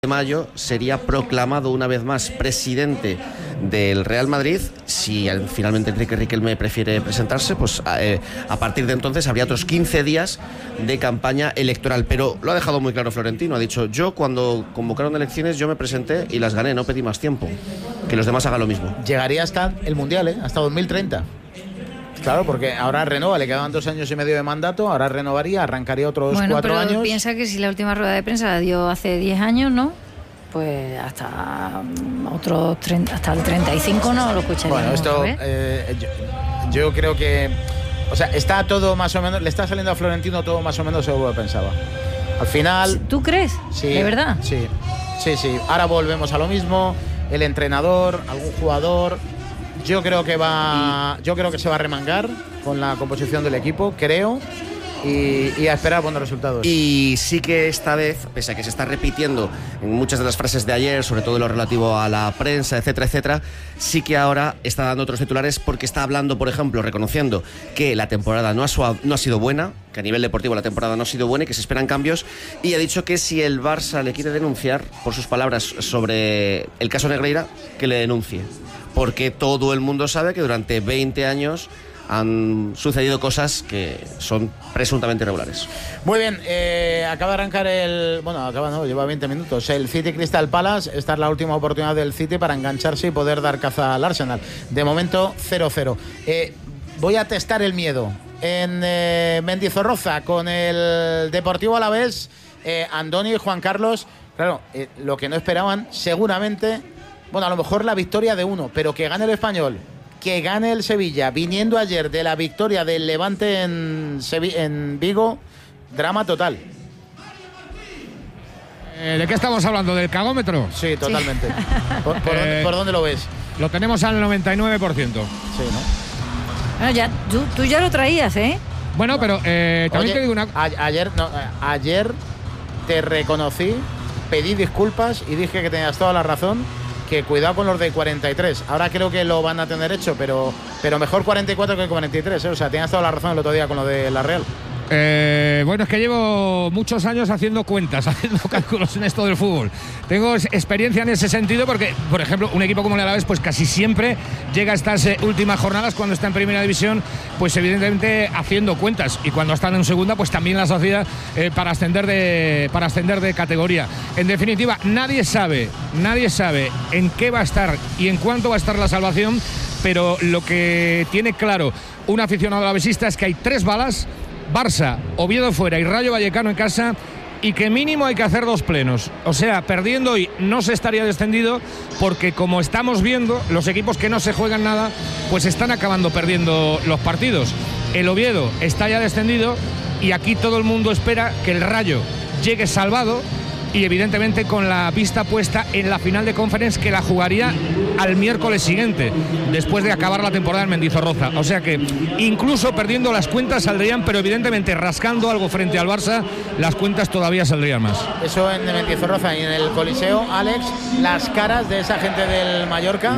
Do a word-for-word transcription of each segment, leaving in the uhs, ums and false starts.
de mayo sería proclamado una vez más presidente del Real Madrid. Si finalmente Enrique Riquelme prefiere presentarse, pues eh, a partir de entonces habría otros quince días de campaña electoral. Pero lo ha dejado muy claro Florentino, ha dicho: yo cuando convocaron elecciones yo me presenté y las gané, no pedí más tiempo, que los demás hagan lo mismo. Llegaría hasta el Mundial, ¿eh? Hasta dos mil treinta. Claro, porque ahora renova, le quedan dos años y medio de mandato, ahora renovaría, arrancaría otros bueno, cuatro pero años. Piensa que si la última rueda de prensa la dio hace diez años, ¿no? Pues hasta otros treinta, hasta el treinta y cinco no lo escucharíamos. Bueno, esto eh, yo, yo creo que, o sea, está todo más o menos, le está saliendo a Florentino todo más o menos según lo pensaba. Al final. ¿Tú crees? Sí, ¿De verdad? Sí, sí, sí. Ahora volvemos a lo mismo. El entrenador, algún jugador. Yo creo que va, yo creo que se va a remangar con la composición del equipo, creo, y, y a esperar buenos resultados. Y sí que esta vez, pese a que se está repitiendo en muchas de las frases de ayer, sobre todo en lo relativo a la prensa, etcétera, etcétera, sí que ahora está dando otros titulares porque está hablando, por ejemplo, reconociendo que la temporada no ha, suave, no ha sido buena, que a nivel deportivo la temporada no ha sido buena y que se esperan cambios, y ha dicho que si el Barça le quiere denunciar, por sus palabras, sobre el caso Negreira, que le denuncie. Porque todo el mundo sabe que durante veinte años han sucedido cosas que son presuntamente irregulares. Muy bien, eh, acaba de arrancar el... Bueno, acaba no, lleva veinte minutos. El City Crystal Palace, esta es la última oportunidad del City para engancharse y poder dar caza al Arsenal. De momento, cero cero. Eh, voy a testar el miedo. En eh, Mendizorroza, con el Deportivo Alavés, eh, Andoni y Juan Carlos, claro, eh, lo que no esperaban, seguramente... Bueno, a lo mejor la victoria de uno, pero que gane el Español, que gane el Sevilla, viniendo ayer de la victoria del Levante en, Sevi- en Vigo, drama total. Eh, ¿De qué estamos hablando? ¿Del cagómetro? Sí, totalmente. Sí. ¿Por, por, eh, dónde, ¿Por dónde lo ves? Lo tenemos al noventa y nueve por ciento. Sí, ¿no? Bueno, ya, tú, tú ya lo traías, ¿eh? Bueno, pero eh, también Oye, te digo una... A- ayer, no, ayer te reconocí, pedí disculpas y dije que tenías toda la razón, que cuidado con los de cuarenta y tres. Ahora creo que lo van a tener hecho, pero, pero mejor cuarenta y cuatro que cuarenta y tres, ¿eh? O sea, tenías toda la razón el otro día con lo de la Real. Eh, bueno, es que llevo muchos años haciendo cuentas, haciendo cálculos en esto del fútbol. Tengo experiencia en ese sentido porque, por ejemplo, un equipo como el Alavés, pues casi siempre llega a estas eh, últimas jornadas cuando está en primera división, pues evidentemente haciendo cuentas, y cuando están en segunda, pues también las hacía eh, para ascender de para ascender de categoría. En definitiva, nadie sabe, nadie sabe en qué va a estar y en cuánto va a estar la salvación, pero lo que tiene claro un aficionado alavesista es que hay tres balas: Barça, Oviedo fuera y Rayo Vallecano en casa, y que mínimo hay que hacer dos plenos. O sea, perdiendo hoy no se estaría descendido, porque como estamos viendo, los equipos que no se juegan nada, pues están acabando perdiendo los partidos. El Oviedo está ya descendido y aquí todo el mundo espera que el Rayo llegue salvado y evidentemente con la vista puesta en la final de Conference, que la jugaría al miércoles siguiente, después de acabar la temporada en Mendizorroza. O sea que incluso perdiendo las cuentas saldrían, pero evidentemente rascando algo frente al Barça, las cuentas todavía saldrían más. Eso en Mendizorroza y en el Coliseo, Alex, las caras de esa gente del Mallorca.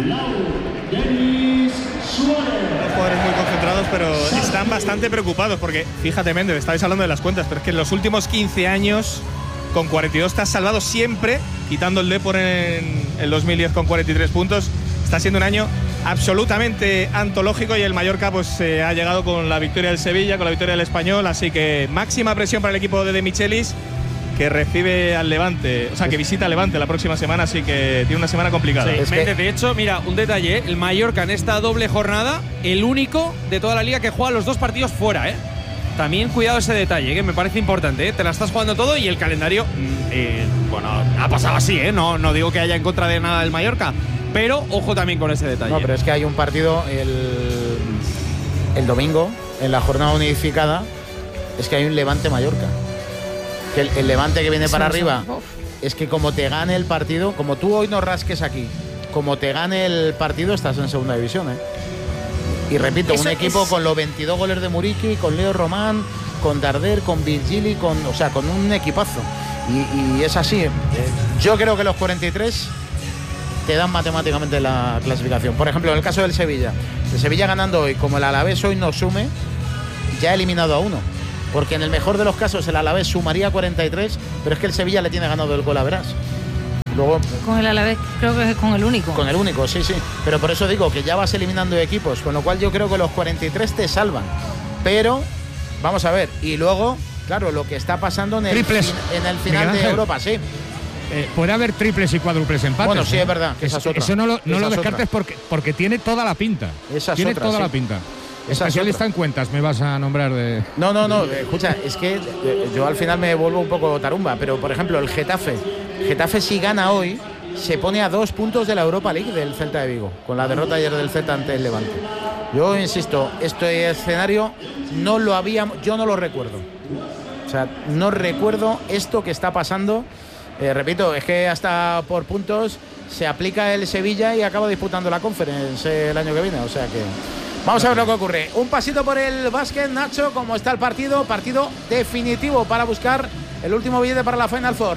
Jugadores muy concentrados, pero están bastante preocupados porque, fíjate, Méndez, estáis hablando de las cuentas, pero es que en los últimos quince años con cuarenta y dos te has salvado siempre, quitando el Depor en el dos mil diez con cuarenta y tres puntos. Está siendo un año absolutamente antológico y el Mallorca pues eh, ha llegado con la victoria del Sevilla, con la victoria del Español, así que máxima presión para el equipo de De Michelis, que recibe al Levante, o sea, que visita al Levante la próxima semana, así que tiene una semana complicada. Sí, Méndez, de hecho, mira, un detalle, ¿eh? El Mallorca en esta doble jornada, el único de toda la liga que juega los dos partidos fuera, ¿eh? También cuidado ese detalle, que me parece importante, ¿eh? Te la estás jugando todo y el calendario, eh, bueno, ha pasado así, ¿eh? No, no digo que haya en contra de nada del Mallorca, pero ojo también con ese detalle. No, pero es que hay un partido el, el domingo, en la jornada unificada, es que hay un Levante-Mallorca. Que el, el Levante que viene para arriba, es que como te gane el partido, como tú hoy no rasques aquí, como te gane el partido, estás en segunda división, ¿eh? Y repito, Eso un equipo es... con los veintidós goles de Muriqui, con Leo Román, con Darder, con Virgili, con, o sea, con un equipazo. Y, y es así. Eh, yo creo que los cuarenta y tres te dan matemáticamente la clasificación. Por ejemplo, en el caso del Sevilla, el Sevilla ganando hoy, como el Alavés hoy no sume, ya ha eliminado a uno. Porque en el mejor de los casos el Alavés sumaría cuarenta y tres, pero es que el Sevilla le tiene ganado el gol a verás. Luego, con el Alavés creo que es con el único. Con el único, sí, sí. Pero por eso digo que ya vas eliminando equipos, con lo cual yo creo que los cuarenta y tres te salvan. Pero, vamos a ver, y luego, claro, lo que está pasando en el, Triples. en el final de Europa, sí. Eh, puede haber triples y cuádruples empates. Bueno, sí, ¿eh? es verdad. Es, esa es otra. Eso no lo, no Esa lo es descartes otra. porque, porque tiene toda la pinta. Esa es tiene otra, toda sí. la pinta. Esa es Especialista otra. en cuentas me vas a nombrar de... No, no, no, eh, escucha, es que eh, yo al final me vuelvo un poco tarumba, pero por ejemplo el Getafe, Getafe si gana hoy, se pone a dos puntos de la Europa League del Celta de Vigo, con la derrota ayer del Celta ante el Levante. Yo insisto, este escenario no lo había, yo no lo recuerdo. O sea, no recuerdo esto que está pasando. Eh, repito, es que hasta por puntos se aplica el Sevilla y acaba disputando la Conference el año que viene, o sea que... Vamos a ver lo que ocurre. Un pasito por el básquet, Nacho, cómo está el partido. Partido definitivo para buscar el último billete para la Final Four.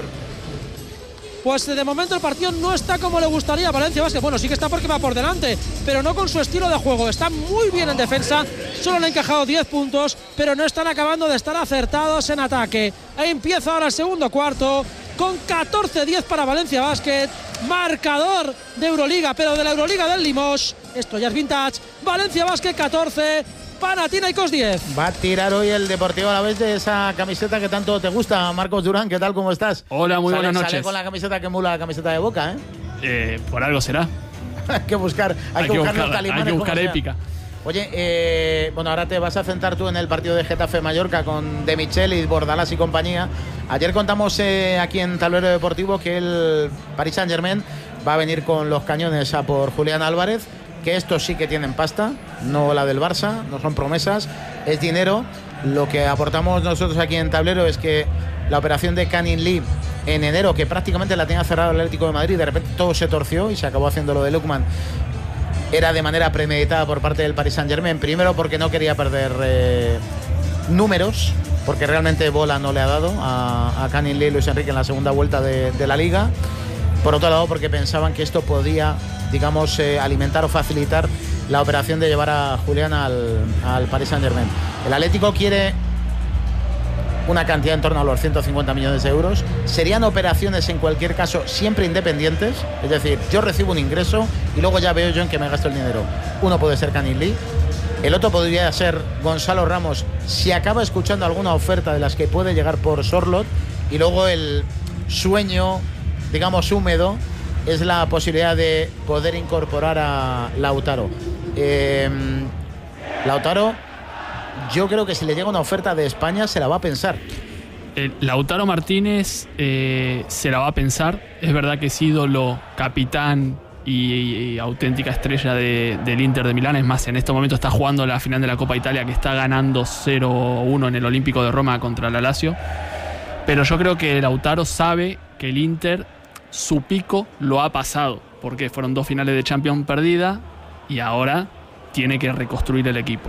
Pues de momento el partido no está como le gustaría a Valencia Basket. Bueno, sí que está porque va por delante, pero no con su estilo de juego. Está muy bien en defensa, solo le han encajado diez puntos, pero no están acabando de estar acertados en ataque. Ahí empieza ahora el segundo cuarto, con catorce diez para Valencia Basket. Marcador de Euroliga, pero de la Euroliga del Limoges. Esto ya es vintage. Valencia Basket catorce, Panathinaikos diez. Va a tirar hoy el Deportivo Alavés de esa camiseta que tanto te gusta, Marcos Durán. ¿Qué tal? ¿Cómo estás? Hola, muy Sale- buenas Sale noches. con la camiseta que emula la camiseta de Boca, ¿eh? Eh, por algo será. hay que buscar, hay, Hay que que buscar los buscar- talismanes. hay que buscar como sea. épica. Oye, eh, bueno, ahora te vas a centrar tú en el partido de Getafe-Mallorca con De Michelis, Bordalás y compañía. Ayer contamos eh, aquí en Tablero Deportivo que el Paris Saint-Germain va a venir con los cañones a por Julián Álvarez, que estos sí que tienen pasta, no la del Barça, no son promesas, es dinero. Lo que aportamos nosotros aquí en Tablero es que la operación de Canning Lee en enero, que prácticamente la tenía cerrada el Atlético de Madrid, de repente todo se torció y se acabó haciendo lo de Lukman, era de manera premeditada por parte del Paris Saint-Germain. Primero porque no quería perder eh, números, porque realmente bola no le ha dado a, a Canning Lee y Luis Enrique en la segunda vuelta de, de la Liga. Por otro lado, porque pensaban que esto podía, digamos, eh, alimentar o facilitar la operación de llevar a Julián al, al Paris Saint-Germain. El Atlético quiere una cantidad en torno a los ciento cincuenta millones de euros. Serían operaciones en cualquier caso siempre independientes, es decir, yo recibo un ingreso y luego ya veo yo en qué me gasto el dinero. Uno puede ser Canning Lee, el otro podría ser Gonzalo Ramos si acaba escuchando alguna oferta de las que puede llegar por Sorlot, y luego el sueño, digamos, húmedo es la posibilidad de poder incorporar a Lautaro. Eh, Lautaro, yo creo que si le llega una oferta de España se la va a pensar. Eh, Lautaro Martínez eh, se la va a pensar. Es verdad que es ídolo, capitán y, y auténtica estrella de, del Inter de Milán. Es más, en este momento está jugando la final de la Copa Italia, que está ganando cero uno en el Olímpico de Roma contra la Lazio. Pero yo creo que Lautaro sabe que el Inter, su pico lo ha pasado, porque fueron dos finales de Champions perdidas y ahora tiene que reconstruir el equipo.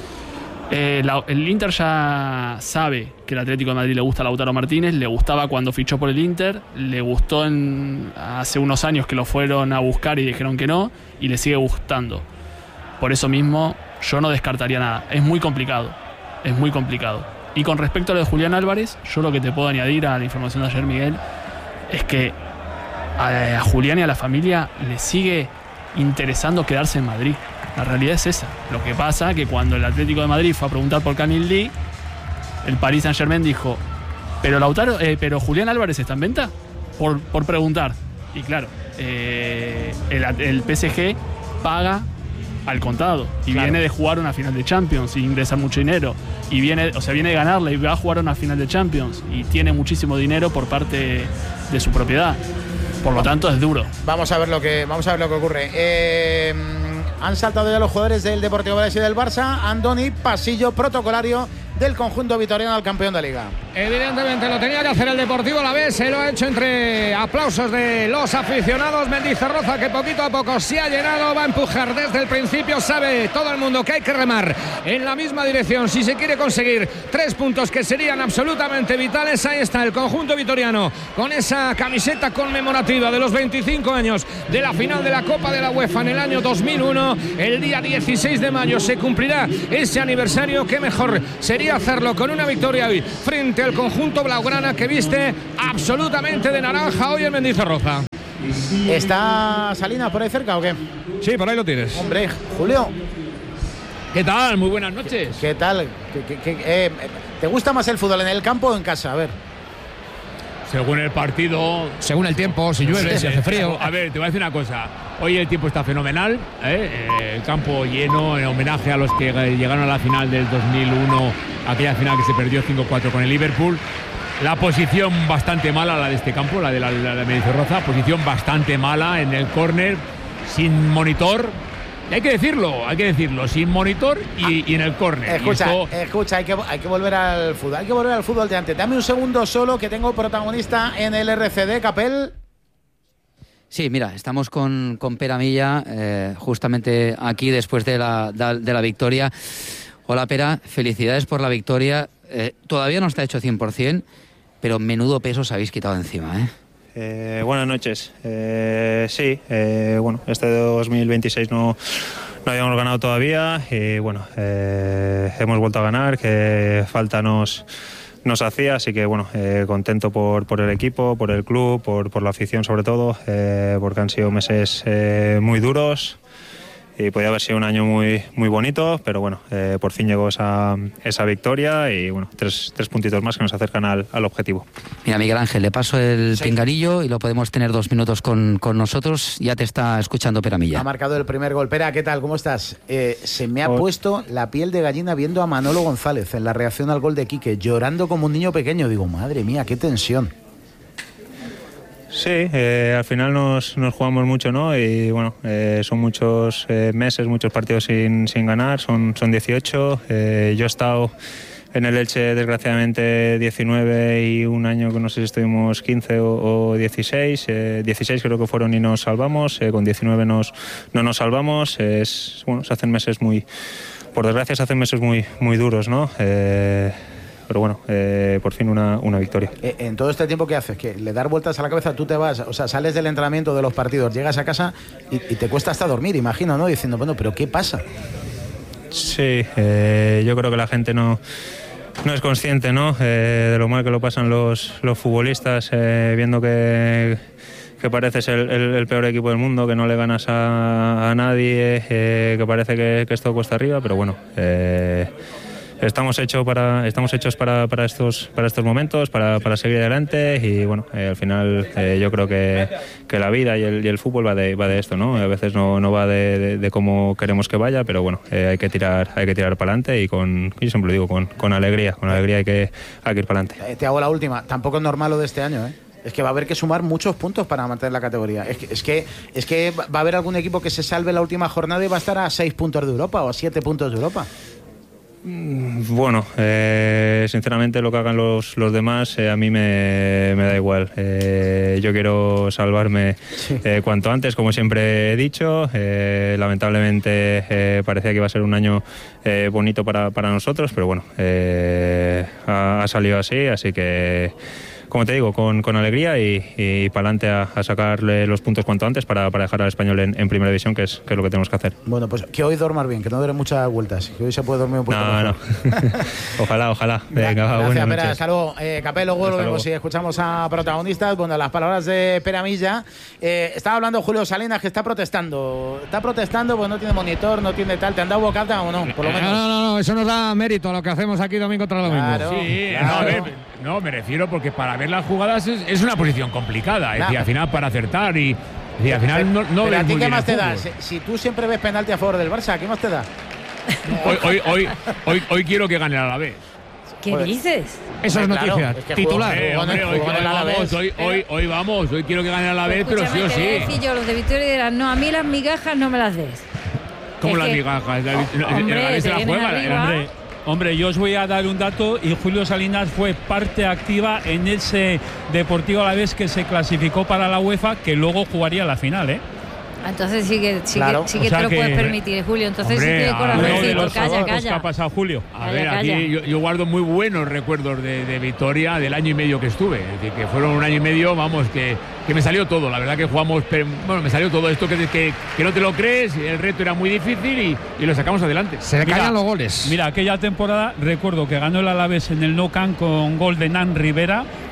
Eh, la, el Inter ya sabe que el Atlético de Madrid le gusta a Lautaro Martínez, le gustaba cuando fichó por el Inter, le gustó en, hace unos años que lo fueron a buscar y dijeron que no, y le sigue gustando. Por eso mismo yo no descartaría nada. Es muy complicado, es muy complicado. Y con respecto a lo de Julián Álvarez, yo lo que te puedo añadir a la información de ayer, Miguel, es que a, a Julián y a la familia le sigue interesando quedarse en Madrid. La realidad es esa. Lo que pasa es que cuando el Atlético de Madrid fue a preguntar por Canning Lee, el Paris Saint-Germain dijo, pero Lautaro, eh, pero Julián Álvarez está en venta, por, por preguntar. Y claro, eh, el, el P S G paga al contado y Claro. viene de jugar una final de Champions y ingresar mucho dinero, y viene, o sea, viene de ganarla y va a jugar una final de Champions y tiene muchísimo dinero por parte de su propiedad. Por lo tanto, es duro. Vamos a ver lo que, vamos a ver lo que ocurre. Eh, han saltado ya los jugadores del Deportivo Alavés y del Barça. Andoni, pasillo protocolario del conjunto vitoriano al campeón de Liga. Evidentemente lo tenía que hacer el Deportivo Alavés, se lo ha hecho entre aplausos de los aficionados. Mendizorroza, que poquito a poco se ha llenado, va a empujar desde el principio. Sabe todo el mundo que hay que remar en la misma dirección si se quiere conseguir tres puntos que serían absolutamente vitales. Ahí está el conjunto vitoriano con esa camiseta conmemorativa de los veinticinco años de la final de la Copa de la UEFA en el año dos mil uno. El día dieciséis de mayo se cumplirá ese aniversario. Qué mejor sería hacerlo con una victoria hoy frente al conjunto blaugrana, que viste absolutamente de naranja hoy en Mendizorroza. ¿Está Salinas por ahí cerca o qué? Sí, por ahí lo tienes. Hombre, Julio. ¿Qué tal? Muy buenas noches. ¿Qué tal? ¿Qué, qué, qué, eh, ¿Te gusta más el fútbol en el campo o en casa? A ver. Según el partido, según el tiempo, si llueve, sí, si hace frío. A ver, te voy a decir una cosa. Hoy el tiempo está fenomenal, ¿eh? El campo lleno, en homenaje a los que llegaron a la final del dos mil uno, aquella final que se perdió cinco cuatro con el Liverpool. La posición bastante mala, la de este campo, la de la, la de Mendizorroza, posición bastante mala en el córner, sin monitor. Y hay que decirlo, hay que decirlo, sin monitor y, y en el córner. Escucha, esto... escucha, hay que, hay que volver al fútbol, hay que volver al fútbol de antes. Dame un segundo solo que tengo protagonista en el R C D, Capel. Sí, mira, estamos con, con Pere Milla, eh, justamente aquí después de la, de la victoria. Hola, Pere, felicidades por la victoria. Eh, todavía no está hecho cien por ciento, pero menudo peso os habéis quitado encima, ¿eh? Eh, buenas noches. Eh, sí, eh, bueno, este dos mil veintiséis no, no habíamos ganado todavía y bueno, eh, hemos vuelto a ganar, que falta nos, nos hacía, así que bueno, eh, contento por, por el equipo, por el club, por, por la afición sobre todo, eh, porque han sido meses eh, muy duros. Y podía haber sido un año muy muy bonito, pero bueno, eh, por fin llegó esa, esa victoria y bueno, tres, tres puntitos más que nos acercan al, al objetivo. Mira, Miguel Ángel, le paso el sí. pinganillo y lo podemos tener dos minutos con, con nosotros. Ya te está escuchando Pere Milla. Ha marcado el primer gol. Pera, ¿qué tal? ¿Cómo estás? Eh, se me ha oh. puesto la piel de gallina viendo a Manolo González en la reacción al gol de Quique, llorando como un niño pequeño. Digo, madre mía, qué tensión. Sí, eh, al final nos, nos jugamos mucho, ¿no? Y bueno, eh, son muchos eh, meses, muchos partidos sin, sin ganar, son, son dieciocho. Eh, yo he estado en el Elche, desgraciadamente, diecinueve y un año que no sé si estuvimos quince o, o dieciséis. Eh, dieciséis creo que fueron y nos salvamos, eh, con diecinueve nos, no nos salvamos. Es, bueno, se hacen meses muy, por desgracia se hacen meses muy, muy duros, ¿no? Eh, Pero bueno, eh, por fin una, una victoria. En todo este tiempo, ¿qué haces? Que le das vueltas a la cabeza, tú te vas, o sea, sales del entrenamiento de los partidos, llegas a casa y, y te cuesta hasta dormir, imagino, ¿no? Diciendo, bueno, ¿pero qué pasa? Sí, eh, yo creo que la gente no, no es consciente, ¿no? Eh, de lo mal que lo pasan los, los futbolistas, eh, viendo que... que pareces el, el, el peor equipo del mundo, que no le ganas a, a nadie, eh, que parece que, que esto cuesta arriba, pero bueno... Eh, Estamos hechos para estamos hechos para, para estos para estos momentos, para, para seguir adelante y bueno, eh, al final eh, yo creo que, que la vida y el, y el fútbol va de va de esto, ¿no? A veces no, no va de, de, de cómo queremos que vaya, pero bueno, eh, hay que tirar hay que tirar para adelante y con yo siempre lo digo con, con alegría, con alegría hay que hay que ir para adelante. Eh, te hago la última, tampoco es normal lo de este año, ¿eh? Es que va a haber que sumar muchos puntos para mantener la categoría. Es que, es que es que va a haber algún equipo que se salve la última jornada y va a estar a seis puntos de Europa o a siete puntos de Europa. Bueno, eh, sinceramente lo que hagan los, los demás eh, a mí me, me da igual. Eh, yo quiero salvarme sí. eh, cuanto antes, como siempre he dicho. Eh, lamentablemente eh, parecía que iba a ser un año eh, bonito para, para nosotros, pero bueno, eh, ha, ha salido así, así que... Como te digo, con, con alegría y, y para adelante a, a sacarle los puntos cuanto antes para, para dejar al Español en, en primera división, que es, que es lo que tenemos que hacer. Bueno, pues que hoy duermas bien, que no duren muchas vueltas, que hoy se puede dormir un poquito. No, no. ojalá, ojalá. Venga, va, gracias, buenas Pera. noches. Hasta luego. Eh, Capelo, volvemos y escuchamos a protagonistas. Bueno, las palabras de Pere Milla. Eh, estaba hablando Julio Salinas, que está protestando. Está protestando porque no tiene monitor, no tiene tal. ¿Te han dado bocata o no? Por lo menos. No, no, no, eso nos da mérito a lo que hacemos aquí domingo tras domingo. Claro, sí, claro. No, a ver, no, me refiero porque para ver las jugadas es, es una posición complicada. Es decir, al final para acertar y, y al final no, no Pero ves a ti, muy ¿qué bien más el te da? fútbol. Si, si tú siempre ves penalti a favor del Barça, ¿qué más te da? Hoy, hoy, hoy, hoy, hoy quiero que gane el Alavés. ¿Qué Pues, dices? Eso es claro, noticia. es que Titular. jugó- Eh, jugó en el- hombre, hoy, jugó en el hoy vamos, Alavés. hoy, hoy, hoy vamos. Hoy quiero que gane el Alavés, pero sí o Escúchame, te voy a sí. decir yo, los de Victoria dirán, no, a mí las migajas no me las des. Como Es las que- migajas. El Hombre, Alavés se te la vienes juega. arriba. Hombre, hombre, yo os voy a dar un dato y Julio Salinas fue parte activa en ese Deportivo Alavés que se clasificó para la UEFA, que luego jugaría la final, ¿eh? Entonces sí que, sí Claro. que, sí O que sea te lo que- puedes permitir, Julio. Entonces Hombre, sí tiene a Uno ver, de corazoncito, los calla, favoritos que calla. ha pasado Julio. A Calla, ver, calla. aquí yo, yo guardo muy buenos recuerdos de, de Vitoria del año y medio que estuve. Es decir, que fueron un año y medio, vamos, que, que me salió todo. La verdad que jugamos, pero, bueno, me salió todo esto que, que, que no te lo crees, el reto era muy difícil y, y lo sacamos adelante. Se le Mira, caían los goles. Mira, aquella temporada recuerdo que ganó el Alavés en el Nou Camp con gol de Nan Rivera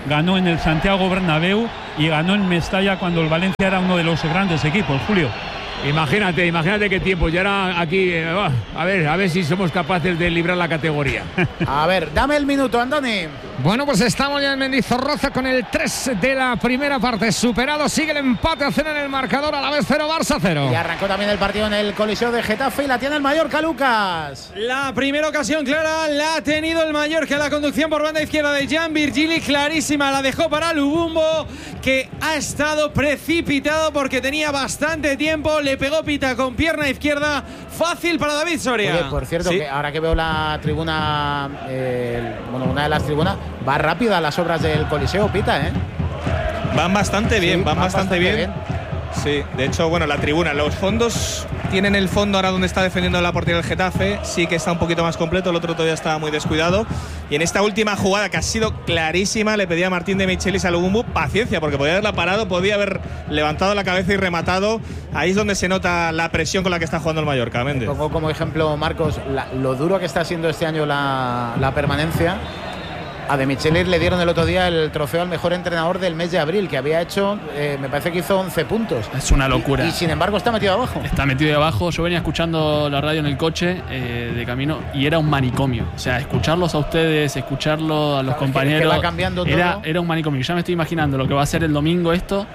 ganó en el Santiago Bernabéu y ganó en Mestalla cuando el Valencia era uno de los grandes equipos, Julio. Imagínate, imagínate qué tiempo. Ya era aquí. Eh, a ver, a ver si somos capaces de librar la categoría. A ver, dame el minuto, Andoni. Bueno, pues estamos ya en Mendizorroza con el tres de la primera parte superado. Sigue el empate a cero en el marcador, a la vez cero, Barça cero. Y arrancó también el partido en el Coliseo de Getafe y la tiene el Mallorca, Lucas. La primera ocasión clara la ha tenido el Mallorca. La conducción por banda izquierda de Jan Virgili, clarísima, la dejó para Lubumbo, que ha estado precipitado porque tenía bastante tiempo. Le pegó pita con pierna izquierda, fácil para David Soria. Oye, por cierto, ¿sí? Que ahora que veo la tribuna, eh, bueno, una de las tribunas, va rápida las obras del Coliseo, pita, ¿eh? Van bastante bien, sí, van, van bastante, bastante bien. bien. Sí, de hecho, bueno, la tribuna, los fondos tienen el fondo ahora donde está defendiendo la portería del Getafe, sí que está un poquito más completo, el otro todavía estaba muy descuidado. Y en esta última jugada, que ha sido clarísima, le pedía a Martín de Michelis a Lubumbo paciencia, porque podía haberla parado, podía haber levantado la cabeza y rematado. Ahí es donde se nota la presión con la que está jugando el Mallorca, Méndez. Pongo como ejemplo, Marcos, la, lo duro que está siendo este año la, la permanencia. A De Michelis le dieron el otro día el trofeo al mejor entrenador del mes de abril, que había hecho, eh, me parece que hizo once puntos. Es una locura. Y, y sin embargo está metido abajo. Está metido ahí abajo. Yo venía escuchando la radio en el coche eh, de camino y era un manicomio. O sea, escucharlos a ustedes, escucharlo a los claro, compañeros. Que va cambiando era, todo. Era un manicomio. Ya me estoy imaginando lo que va a ser el domingo esto.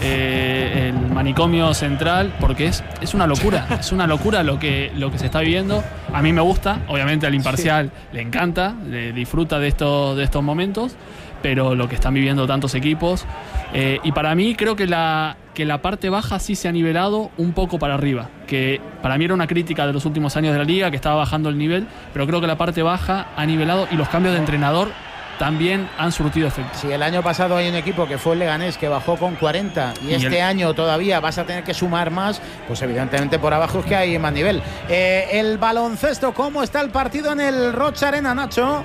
Eh, el manicomio central, porque es, es una locura. Es una locura lo que, lo que se está viviendo. A mí me gusta. Obviamente al imparcial sí. le encanta, le disfruta de estos, de estos momentos. Pero lo que están viviendo tantos equipos eh, y para mí creo que la, que la parte baja sí se ha nivelado un poco para arriba, que para mí era una crítica de los últimos años de la liga, que estaba bajando el nivel, pero creo que la parte baja ha nivelado y los cambios de entrenador también han surtido efecto. Si el año pasado hay un equipo que fue el Leganés que bajó con cuarenta y, y este el... año todavía vas a tener que sumar más, pues evidentemente por abajo es que hay más nivel. Eh, el baloncesto, ¿cómo está el partido en el Rocha Arena, Nacho?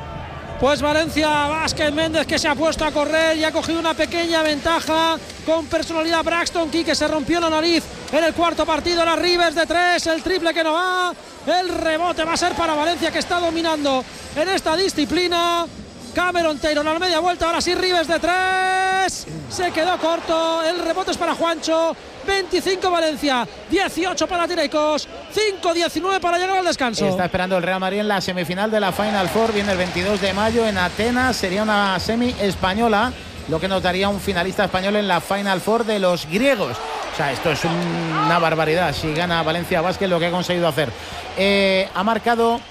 Pues Valencia Vázquez Méndez, que se ha puesto a correr y ha cogido una pequeña ventaja con personalidad. Braxton Key, que se rompió la nariz en el cuarto partido. Las Rivers de tres, el triple que no va. El rebote va a ser para Valencia, que está dominando en esta disciplina. Cameron Taylor a la media vuelta, ahora sí Rivers de tres, se quedó corto, el rebote es para Juancho. Veinticinco Valencia, dieciocho para Tireicos, cinco diecinueve para llegar al descanso. Está esperando el Real Madrid en la semifinal de la Final Four, viene el veintidós de mayo en Atenas, sería una semi española, lo que nos daría un finalista español en la Final Four de los griegos. O sea, esto es un, una barbaridad si gana Valencia Basket lo que ha conseguido hacer. Eh, ha marcado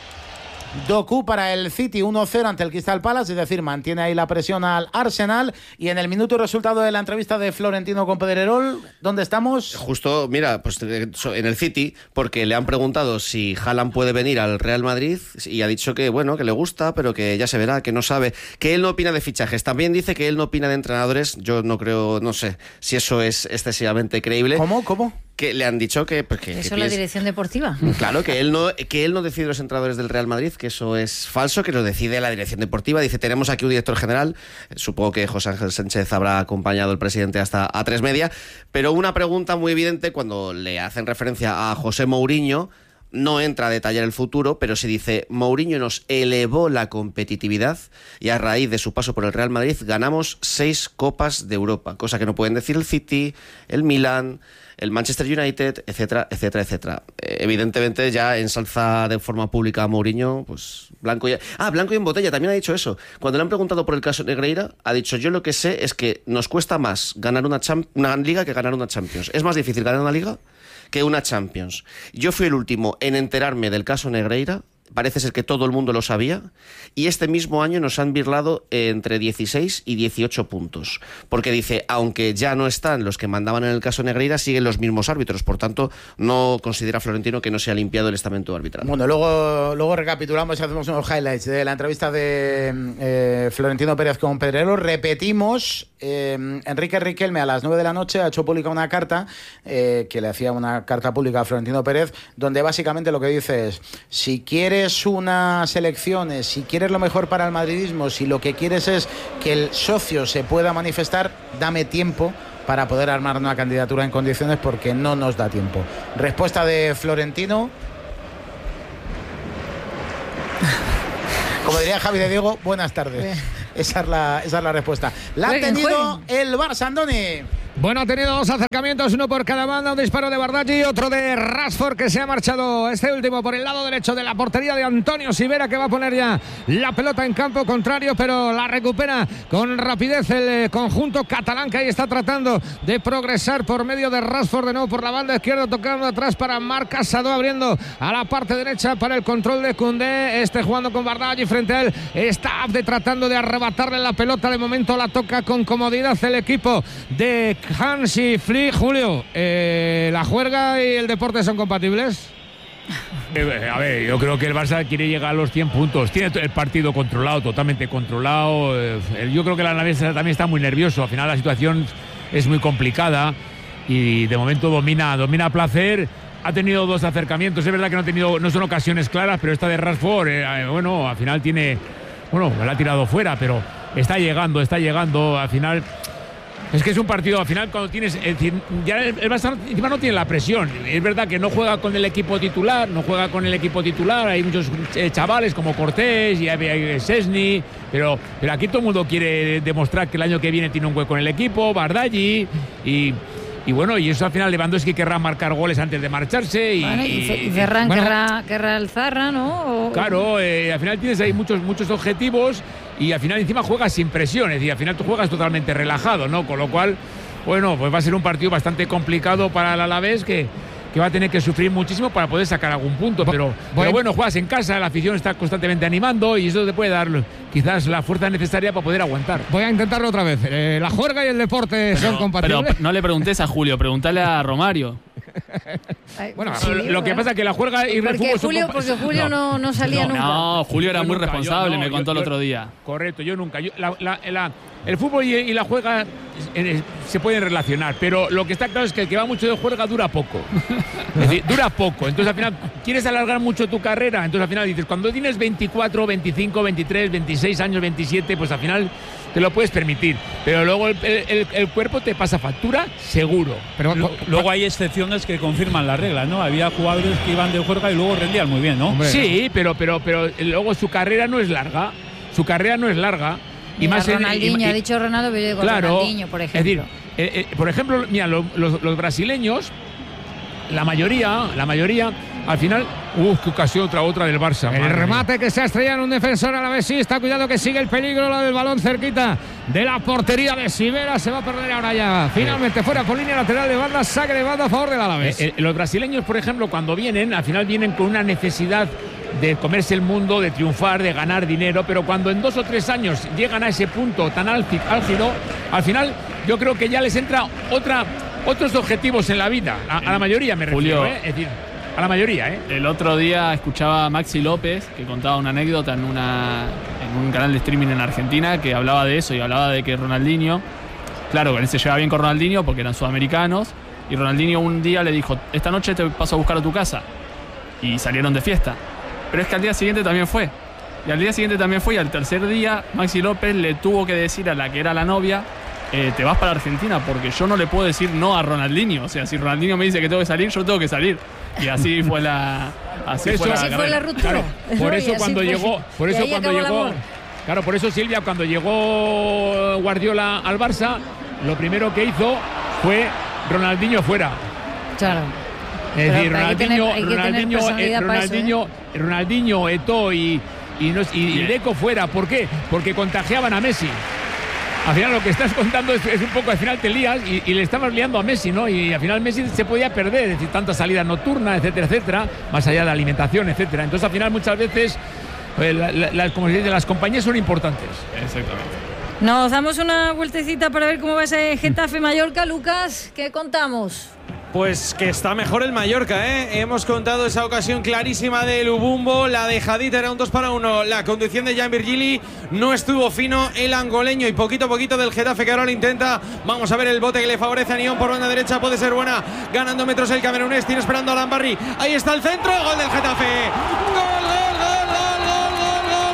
Doku para el City uno cero ante el Crystal Palace, es decir, mantiene ahí la presión al Arsenal. Y en el minuto resultado de la entrevista de Florentino con Pedrerol, ¿dónde estamos? Justo, mira, pues en el City, porque le han preguntado si Haaland puede venir al Real Madrid y ha dicho que, bueno, que le gusta, pero que ya se verá, que no sabe, que él no opina de fichajes. También dice que él no opina de entrenadores. Yo no creo, no sé si eso es excesivamente creíble. ¿Cómo? ¿Cómo? Que le han dicho que... Pues, que eso que es la dirección deportiva. Claro, que él no que él no decide los entrenadores del Real Madrid, que eso es falso, que lo decide la dirección deportiva. Dice, tenemos aquí un director general, supongo que José Ángel Sánchez habrá acompañado al presidente hasta a tres media, pero una pregunta muy evidente cuando le hacen referencia a José Mourinho, no entra a detallar el futuro, pero se dice, Mourinho nos elevó la competitividad y a raíz de su paso por el Real Madrid ganamos seis Copas de Europa, cosa que no pueden decir el City, el Milan, el Manchester United, etcétera, etcétera, etcétera. Eh, evidentemente ya ensalza de forma pública a Mourinho, pues blanco y... Ah, blanco y en botella, también ha dicho eso. Cuando le han preguntado por el caso Negreira, ha dicho, yo lo que sé es que nos cuesta más ganar una, champ- una liga que ganar una Champions. Es más difícil ganar una liga que una Champions. Yo fui el último en enterarme del caso Negreira, parece ser que todo el mundo lo sabía, y este mismo año nos han birlado entre dieciséis y dieciocho puntos, porque dice, aunque ya no están los que mandaban en el caso Negreira, siguen los mismos árbitros, por tanto no considera Florentino que no se ha limpiado el estamento arbitral. Bueno, luego, luego recapitulamos y hacemos unos highlights de la entrevista de eh, Florentino Pérez con Pedrero. Repetimos, eh, Enrique Riquelme a las nueve de la noche ha hecho pública una carta eh, que le hacía una carta pública a Florentino Pérez, donde básicamente lo que dice es, si quieres unas elecciones, si quieres lo mejor para el madridismo, si lo que quieres es que el socio se pueda manifestar, dame tiempo para poder armar una candidatura en condiciones, porque no nos da tiempo. Respuesta de Florentino. Como diría Javi de Diego, buenas tardes. Esa es la, esa es la respuesta. La ha tenido el Barça, Andoni. Bueno, ha tenido dos acercamientos, uno por cada banda, un disparo de Bardaggi y otro de Rashford, que se ha marchado este último por el lado derecho de la portería de Antonio Sivera, que va a poner ya la pelota en campo contrario, pero la recupera con rapidez el conjunto catalán, que ahí está tratando de progresar por medio de Rashford, de nuevo por la banda izquierda, tocando atrás para Marc Casado, abriendo a la parte derecha para el control de Koundé, este jugando con Bardaggi frente a él, está Abde tratando de arrebatarle la pelota, de momento la toca con comodidad el equipo de Hansi Flick. Julio, eh, ¿la juerga y el deporte son compatibles? Eh, a ver, yo creo que el Barça quiere llegar a los cien puntos. Tiene el partido controlado, totalmente controlado. Eh, yo creo que el Alavés también está muy nervioso. Al final la situación es muy complicada y de momento domina, domina a placer. Ha tenido dos acercamientos. Es verdad que no ha tenido, no son ocasiones claras, pero esta de Rashford, eh, bueno, al final tiene, bueno, la ha tirado fuera, pero está llegando, está llegando. Al final. Es que es un partido, al final, cuando tienes. Es decir, ya el, el Barça encima no tiene la presión. Es verdad que no juega con el equipo titular, no juega con el equipo titular. Hay muchos eh, chavales como Cortés y hay, hay Szczesny, pero, pero aquí todo el mundo quiere demostrar que el año que viene tiene un hueco en el equipo, Bardaggi y. Y bueno, y eso al final Lewandowski querrá marcar goles antes de marcharse. Y, bueno, y, y Ferran bueno, querrá, querrá el Zarra, ¿no? O... Claro, eh, al final tienes ahí muchos, muchos objetivos y al final encima juegas sin presión, es decir, al final tú juegas totalmente relajado, ¿no? Con lo cual, bueno, pues va a ser un partido bastante complicado para el Alavés que, que va a tener que sufrir muchísimo para poder sacar algún punto. Pero, pero bueno, juegas en casa, la afición está constantemente animando y eso te puede dar quizás la fuerza necesaria para poder aguantar. Voy a intentarlo otra vez. Eh, la juerga y el deporte pero, son compatibles. Pero no le preguntes a Julio, preguntale a Romario. Bueno, sí, lo, lo que pasa es que la juerga y el fútbol Julio, son porque Julio no, no, no salía no, nunca. No, Julio era yo muy nunca, responsable, yo, no, me contó yo, el yo, otro día. Correcto, yo nunca. Yo, la, la, la, el fútbol y, y la juerga eh, se pueden relacionar, pero lo que está claro es que el que va mucho de juerga dura poco. Es decir, dura poco. Entonces al final quieres alargar mucho tu carrera, entonces al final dices, cuando tienes veinticuatro, veinticinco, veintitrés, veintiséis años, veintisiete, pues al final te lo puedes permitir, pero luego el, el, el cuerpo te pasa factura seguro. Pero L luego hay excepciones que confirman la regla, ¿no? Había jugadores que iban de juerga y luego rendían muy bien, ¿no? Hombre, sí, ¿no? pero pero pero luego su carrera no es larga, su carrera no es larga. Y mira, más Ronaldinho, en, y, y, ha dicho Ronaldo, pero yo digo claro, Ronaldinho, por ejemplo. Es decir, eh, eh, por ejemplo, mira, los, los, los brasileños, la mayoría, la mayoría, al final, uff, qué ocasión, otra, otra del Barça. El remate mía. Que se ha estrellado en un defensor a la vez, sí, está cuidado que sigue el peligro, la del balón cerquita de la portería de Sivera, se va a perder ahora ya. Finalmente fuera por línea lateral de banda, saque de banda a favor del Alavés. Eh, eh, los brasileños, por ejemplo, cuando vienen, al final vienen con una necesidad de comerse el mundo, de triunfar, de ganar dinero, pero cuando en dos o tres años llegan a ese punto tan álgido, al final yo creo que ya les entra otra, otros objetivos en la vida, a, a la mayoría me refiero, ¿eh? Es decir, a la mayoría, ¿eh? El otro día escuchaba a Maxi López, que contaba una anécdota en, una, en un canal de streaming en Argentina, que hablaba de eso y hablaba de que Ronaldinho, claro, que él se llevaba bien con Ronaldinho porque eran sudamericanos, y Ronaldinho un día le dijo, esta noche te paso a buscar a tu casa, y salieron de fiesta. Pero es que al día siguiente también fue. Y al día siguiente también fue. Y al tercer día, Maxi López le tuvo que decir a la que era la novia, eh, te vas para Argentina, porque yo no le puedo decir no a Ronaldinho. O sea, si Ronaldinho me dice que tengo que salir, yo tengo que salir. Y así fue la... Así eso, fue, la, así fue la ruptura. Claro, por eso cuando fue, llegó... Por eso cuando llegó... Claro, por eso Silvia, cuando llegó Guardiola al Barça, lo primero que hizo fue Ronaldinho fuera. Claro. Es decir, Ronaldinho, Ronaldinho, eh, Ronaldinho, eso, ¿eh? Ronaldinho, Eto'o y, y, no, y, y Deco fuera. ¿Por qué? Porque contagiaban a Messi. Al final lo que estás contando es, es un poco, al final te lías y, y le estabas liando a Messi, ¿no? Y al final Messi se podía perder, es decir, tantas salidas nocturnas, etcétera, etcétera, más allá de la alimentación, etcétera. Entonces al final muchas veces, eh, la, la, la, como se dice, las compañías son importantes. Exactamente. Nos damos una vueltecita para ver cómo va ese Getafe-Mallorca. Lucas, ¿qué contamos? Pues que está mejor el Mallorca, ¿eh? Hemos contado esa ocasión clarísima de Lubumbo, la dejadita era un dos para uno, la conducción de Jan Virgili, no estuvo fino el angoleño y poquito a poquito del Getafe que ahora lo intenta. Vamos a ver el bote que le favorece a Nión por banda derecha, puede ser buena, ganando metros el camerunés, tiene esperando a Lambarri, ahí está el centro, gol del Getafe, gol, gol, gol, gol, gol,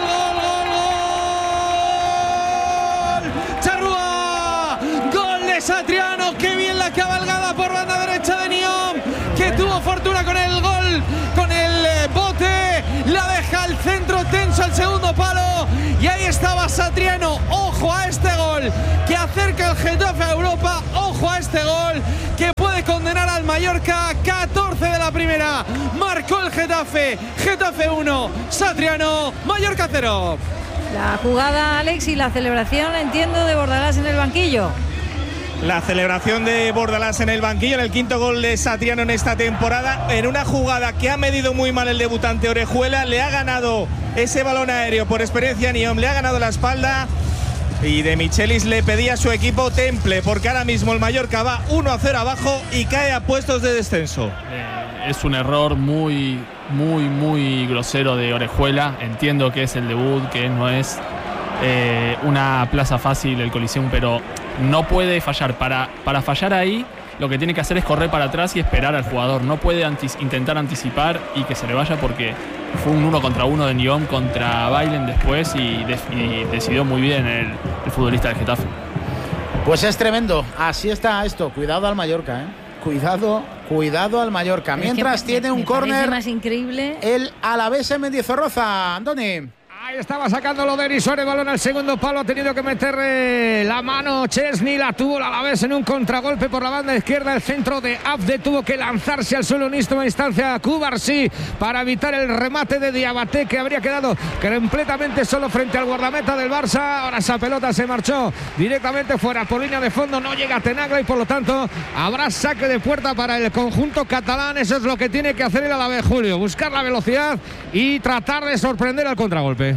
gol, gol, gol, Charrúa, gol de Satriano, qué bien la cabalgada por banda derecha de Nión, que tuvo fortuna con el gol, con el bote, la deja al centro tenso al segundo palo Y ahí estaba Satriano. Ojo a este gol que acerca el Getafe a Europa. Ojo a este gol que puede condenar al Mallorca. catorce de la primera. Marcó el Getafe. Getafe uno, Satriano, Mallorca cero. La jugada, Alex, y la celebración, entiendo, de Bordalás en el banquillo. La celebración de Bordalás en el banquillo en el quinto gol de Satriano en esta temporada, en una jugada que ha medido muy mal el debutante Orejuela. Le ha ganado ese balón aéreo por experiencia Niom, le ha ganado la espalda, y De Michelis le pedía a su equipo temple, porque ahora mismo el Mallorca va uno a cero abajo y cae a puestos de descenso. Eh, es un error muy, muy, muy grosero de Orejuela. Entiendo que es el debut, que no es eh, una plaza fácil el Coliseum, pero no puede fallar. Para, para fallar ahí, lo que tiene que hacer es correr para atrás y esperar al jugador. No puede antis- intentar anticipar y que se le vaya, porque fue un uno contra uno de Niom contra Bailen después y, de- y decidió muy bien el, el futbolista del Getafe. Pues es tremendo. Así está esto. Cuidado al Mallorca, ¿eh? Cuidado, cuidado al Mallorca. Mientras es que me, tiene un me parece córner más increíble el Alavés en Mendizorroza. Andoni. Ahí estaba sacándolo Denis Suárez, balón al segundo palo, ha tenido que meter eh, la mano Chesney, la tuvo la Alavés en un contragolpe por la banda izquierda, el centro de Abde tuvo que lanzarse al suelo en última instancia a Cubarsí para evitar el remate de Diabaté, que habría quedado completamente solo frente al guardameta del Barça. Ahora esa pelota se marchó directamente fuera por línea de fondo, no llega a Tenaglia y por lo tanto habrá saque de puerta para el conjunto catalán. Eso es lo que tiene que hacer el Alavés, Julio, buscar la velocidad y tratar de sorprender al contragolpe.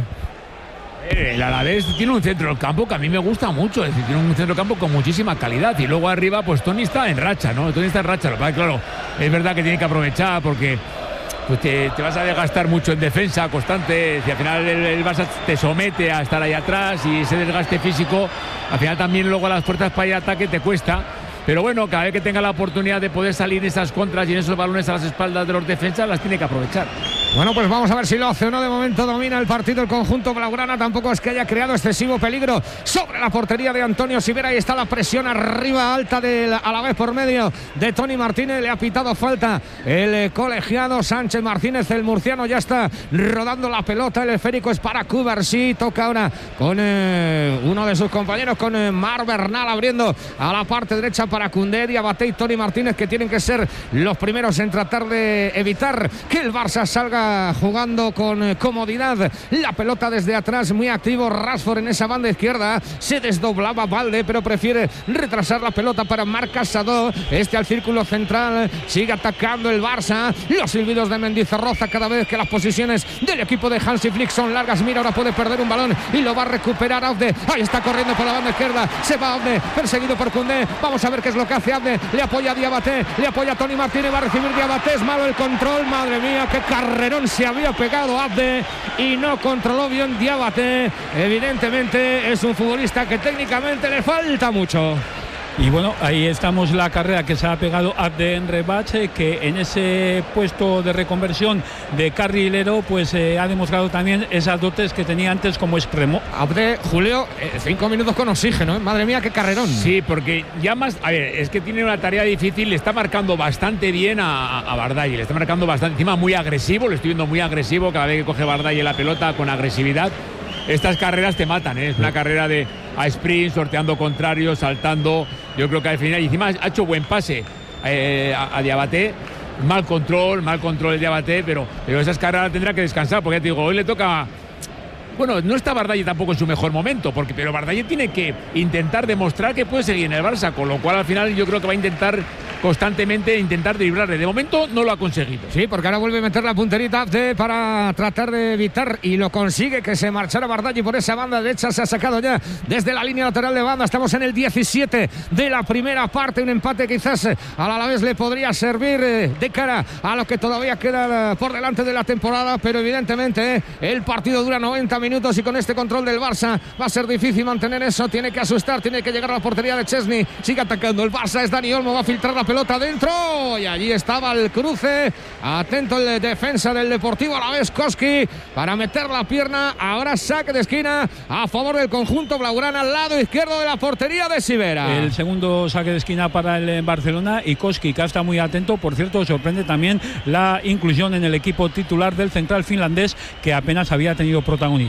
El Alavés tiene un centro del campo que a mí me gusta mucho, es decir, tiene un centro del campo con muchísima calidad, y luego arriba pues Toni está en racha, ¿no? Toni está en racha, claro, es verdad que tiene que aprovechar porque pues te, te vas a desgastar mucho en defensa constante, si al final el, el Barça te somete a estar ahí atrás y ese desgaste físico, al final también luego a las puertas para ir a ataque te cuesta. Pero bueno, cada vez que tenga la oportunidad de poder salir en esas contras y en esos balones a las espaldas de los defensas, las tiene que aprovechar. Bueno, pues vamos a ver si lo hace o no. De momento domina el partido el conjunto blaugrana. Tampoco es que haya creado excesivo peligro sobre la portería de Antonio Sivera. Ahí está la presión arriba alta del Alavés por medio de Toni Martínez. Le ha pitado falta el colegiado Sánchez Martínez. El murciano ya está rodando la pelota. El esférico es para Cubarsí. Toca ahora con eh, uno de sus compañeros, con eh, Mar Bernal, abriendo a la parte derecha para Koundé, Diabaté y Toni Martínez, que tienen que ser los primeros en tratar de evitar que el Barça salga jugando con comodidad. La pelota desde atrás, muy activo Rashford en esa banda izquierda. Se desdoblaba Valde, pero prefiere retrasar la pelota para Marc Casado. Este al círculo central, sigue atacando el Barça. Los silbidos de Mendizorroza cada vez que las posiciones del equipo de Hansi Flick son largas. Mira, ahora puede perder un balón y lo va a recuperar Abde. Ahí está corriendo por la banda izquierda, se va Abde, perseguido por Koundé. Vamos a ver qué es lo que hace Abde. Le apoya a Diabaté, le apoya a Toni Martínez, va a recibir Diabaté. Es malo el control, madre mía, qué carrerón se había pegado Abde y no controló bien Diabaté. Evidentemente es un futbolista que técnicamente le falta mucho. Y bueno, ahí estamos la carrera que se ha pegado Abde en Rebache, que en ese puesto de reconversión de carrilero pues eh, ha demostrado también esas dotes que tenía antes como extremo. Abde, Julio, eh, cinco minutos con oxígeno, ¿eh? Madre mía, qué carrerón. Sí, porque ya más, a ver, es que tiene una tarea difícil, le está marcando bastante bien a, a Bardalle, le está marcando bastante, encima muy agresivo, lo estoy viendo muy agresivo cada vez que coge Bardalle la pelota con agresividad. Estas carreras te matan, ¿eh? Es una carrera de a sprint, sorteando contrarios, saltando. Yo creo que al final, y encima ha hecho buen pase eh, a, a Diabaté. Mal control, mal control el Diabaté, pero, pero esas carreras tendrá que descansar, porque ya te digo, hoy le toca. Bueno, no está Bardalle tampoco en su mejor momento, porque, pero Bardalle tiene que intentar demostrar que puede seguir en el Barça, con lo cual al final yo creo que va a intentar constantemente intentar dribblarle. De momento no lo ha conseguido. Sí, porque ahora vuelve a meter la punterita Abde para tratar de evitar, y lo consigue, que se marchara Bardalle por esa banda derecha. Se ha sacado ya desde la línea lateral de banda. Estamos en el diecisiete de la primera parte. Un empate quizás al Alavés le podría servir de cara a lo que todavía queda por delante de la temporada, pero evidentemente el partido dura noventa minutos y con este control del Barça va a ser difícil mantener eso. Tiene que asustar, tiene que llegar a la portería de Chesney. Sigue atacando el Barça, es Dani Olmo, va a filtrar la pelota dentro y allí estaba el cruce. Atento el defensa del Deportivo Alavés, Koski, para meter la pierna. Ahora saque de esquina a favor del conjunto blaugrana, al lado izquierdo de la portería de Sivera. El segundo saque de esquina para el Barcelona, y Koski, que está muy atento. Por cierto, sorprende también la inclusión en el equipo titular del central finlandés, que apenas había tenido protagonismo.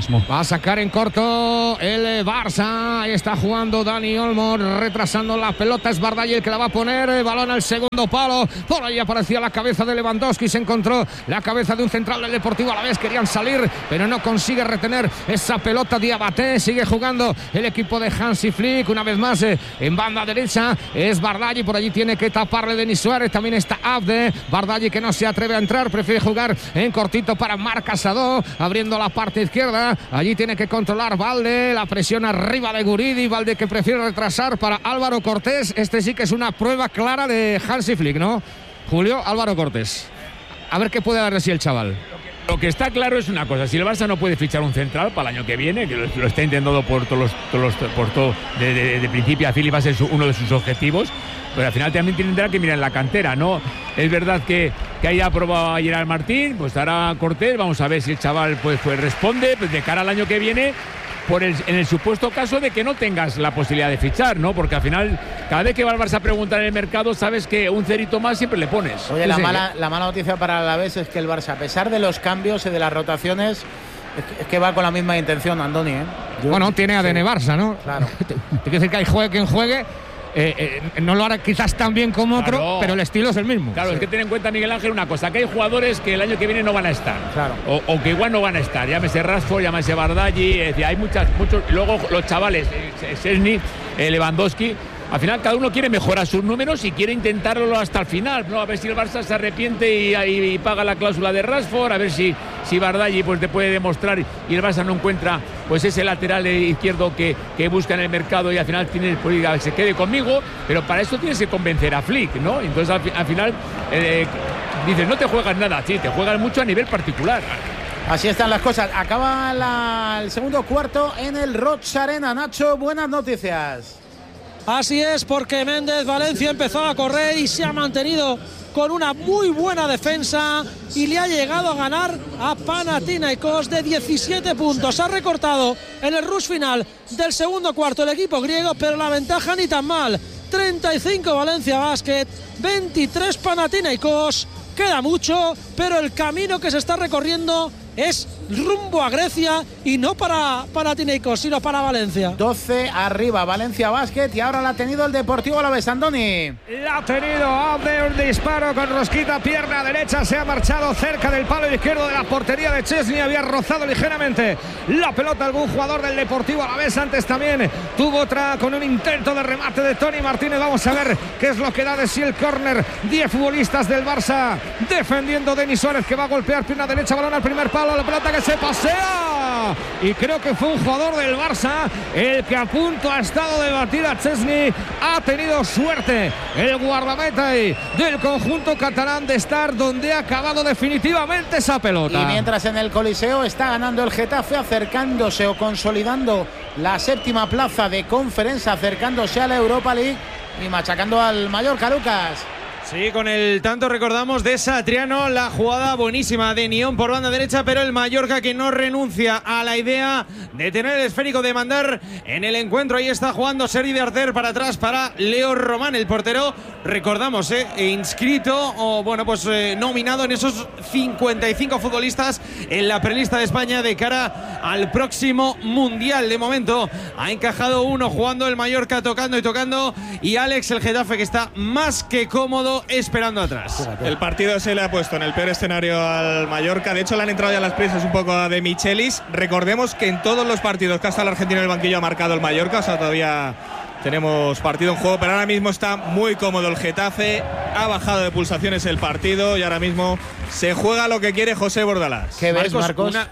mismo. Va a sacar en corto el Barça. Ahí está jugando Dani Olmo, retrasando la pelota. Es Bardagli el que la va a poner. El balón al segundo palo. Por ahí aparecía la cabeza de Lewandowski. Se encontró la cabeza de un central del Deportivo Alavés. Querían salir, pero no consigue retener esa pelota. Diabaté. Sigue jugando el equipo de Hansi Flick. Una vez más eh, en banda derecha es Bardagli. Por allí tiene que taparle Denis Suárez. También está Abde. Bardagli que no se atreve a entrar. Prefiere jugar en cortito para Marc Casado. Abriendo la parte izquierda. Allí tiene que controlar Valde. La presión arriba de Guridi. Valde que prefiere retrasar para Álvaro Cortés. Este sí que es una prueba clara de Hansi Flick, ¿no? Julio, Álvaro Cortés. A ver qué puede darle si el chaval. Lo que está claro es una cosa: si el Barça no puede fichar un central para el año que viene, que lo, lo está intentando por todos los, todos los por todo de, de, de principio a fin, y va a ser su, uno de sus objetivos, pero al final también tendrá que mirar en la cantera, ¿no? Es verdad que, que haya probado a Gerard Martín, pues ahora Cortés, vamos a ver si el chaval pues, pues responde pues, de cara al año que viene. Por el, en el supuesto caso de que no tengas la posibilidad de fichar, ¿no? Porque al final, cada vez que va el Barça a preguntar en el mercado, sabes que un cerito más siempre le pones. Oye, la, sí, mala, la mala noticia para el Alavés es que el Barça, a pesar de los cambios y de las rotaciones, es que, es que va con la misma intención, Andoni, ¿eh? Yo, bueno, tiene A D N sí. Barça, ¿no? Claro. Te quiero decir que hay juegue quien juegue. Eh, eh, no lo hará quizás tan bien como otro, claro, pero el estilo es el mismo. Claro, sí. Es que ten en cuenta, Miguel Ángel, una cosa: que hay jugadores que el año que viene no van a estar, claro, o, o que igual no van a estar. Llámese Rashford, llámese Bardagli, es decir, hay muchas, muchos. Luego los chavales, Szczęsny, eh, Lewandowski. Al final cada uno quiere mejorar sus números y quiere intentarlo hasta el final, ¿no? A ver si el Barça se arrepiente y, y, y paga la cláusula de Rashford, a ver si, si Bardagli pues, te puede demostrar y el Barça no encuentra pues ese lateral izquierdo que, que busca en el mercado y al final tiene pues, se quede conmigo, pero para eso tienes que convencer a Flick, ¿no? Entonces al, al final eh, dices, no te juegas nada, sí, te juegas mucho a nivel particular. Así están las cosas. Acaba la, el segundo cuarto en el Roig Arena. Nacho, buenas noticias. Así es, porque Méndez Valencia empezó a correr y se ha mantenido con una muy buena defensa y le ha llegado a ganar a Panathinaikos de diecisiete puntos. Ha recortado en el rush final del segundo cuarto el equipo griego, pero la ventaja ni tan mal. treinta y cinco Valencia Basket, veintitrés Panathinaikos. Queda mucho, pero el camino que se está recorriendo es rumbo a Grecia y no para Panathinaikos, sino para Valencia. doce arriba Valencia Basket y ahora la ha tenido el Deportivo Alavés, Andoni. La ha tenido Abde, un disparo con rosquita, pierna derecha, se ha marchado cerca del palo izquierdo de la portería de Szczęsny, había rozado ligeramente la pelota algún jugador del Deportivo Alavés. Antes también tuvo otra con un intento de remate de Tony Martínez. Vamos a ver qué es lo que da de sí el córner. diez futbolistas del Barça defendiendo. Denis Suárez que va a golpear pierna derecha, balón al primer palo, la pelota que se pasea y creo que fue un jugador del Barça el que a punto ha estado de batir a Szczęsny. Ha tenido suerte el guardameta del conjunto catalán de estar donde ha acabado definitivamente esa pelota. Y mientras en el Coliseo está ganando el Getafe, acercándose o consolidando la séptima plaza de Conference, acercándose a la Europa League y machacando al Mallorca, Lucas. Sí, con el tanto recordamos de Satriano, la jugada buenísima de Nión por banda derecha, pero el Mallorca que no renuncia a la idea de tener el esférico, de mandar en el encuentro. Ahí está jugando Sergi de Arcer para atrás para Leo Román, el portero, recordamos, eh, inscrito o bueno, pues eh, nominado en esos cincuenta y cinco futbolistas en la prelista de España de cara al próximo Mundial. De momento ha encajado uno jugando el Mallorca, tocando y tocando, y Alex, el Getafe, que está más que cómodo esperando atrás. El partido se le ha puesto en el peor escenario al Mallorca. De hecho, le han entrado ya las prisas un poco a De Michelis. Recordemos que en todos los partidos que hasta el argentino en el banquillo ha marcado el Mallorca, o sea, todavía tenemos partido en juego, pero ahora mismo está muy cómodo el Getafe. Ha bajado de pulsaciones el partido y ahora mismo se juega lo que quiere José Bordalás. ¿Qué ves, Marcos? Marcos? Una...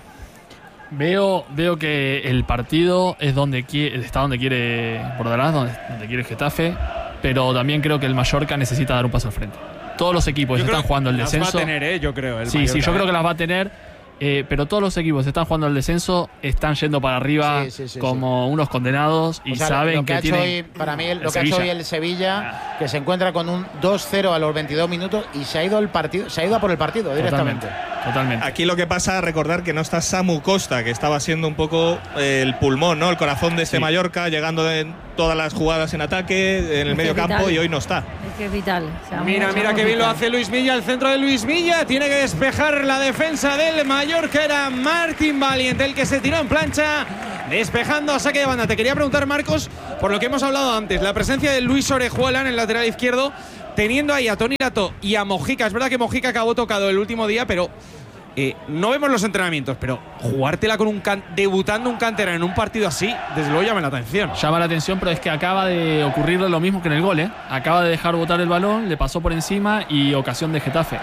Veo, veo que el partido es donde quiere, está donde quiere Bordalás, donde, donde quiere el Getafe, pero también creo que el Mallorca necesita dar un paso al frente. Todos los equipos están jugando el descenso. Las va a tener, ¿eh? Yo creo. El sí, Mallorca, sí, yo ¿eh? creo que las va a tener. Eh, pero todos los equipos están jugando el descenso, están yendo para arriba sí, sí, sí, como sí. unos condenados y o sea, saben lo que, que ha tienen. Hecho hoy, para mí, lo que Sevilla. ha hecho hoy el Sevilla, que se encuentra con un dos cero a los veintidós minutos y se ha ido el partido, se ha ido a por el partido directamente. Totalmente, totalmente. Aquí lo que pasa, recordar que no está Samu Costa, que estaba siendo un poco el pulmón, ¿no? El corazón de este sí. Mallorca, llegando en todas las jugadas en ataque, en el medio campo, y hoy no está. que es vital. O sea, Mira, mira qué bien lo hace Luis Milla, el centro de Luis Milla. Tiene que despejar la defensa del Mallorca. Era Martín Valiente el que se tiró en plancha, despejando a saque de banda. Te quería preguntar, Marcos, por lo que hemos hablado antes, la presencia de Luis Orejuela en el lateral izquierdo, teniendo ahí a Toni Lato y a Mojica. Es verdad que Mojica acabó tocado el último día, pero eh, no vemos los entrenamientos. Pero jugártela con un can debutando un canterano en un partido así, desde luego llama la atención. Llama la atención, pero es que acaba de ocurrirle lo mismo que en el gol, ¿eh? Acaba de dejar botar el balón, le pasó por encima y ocasión de Getafe.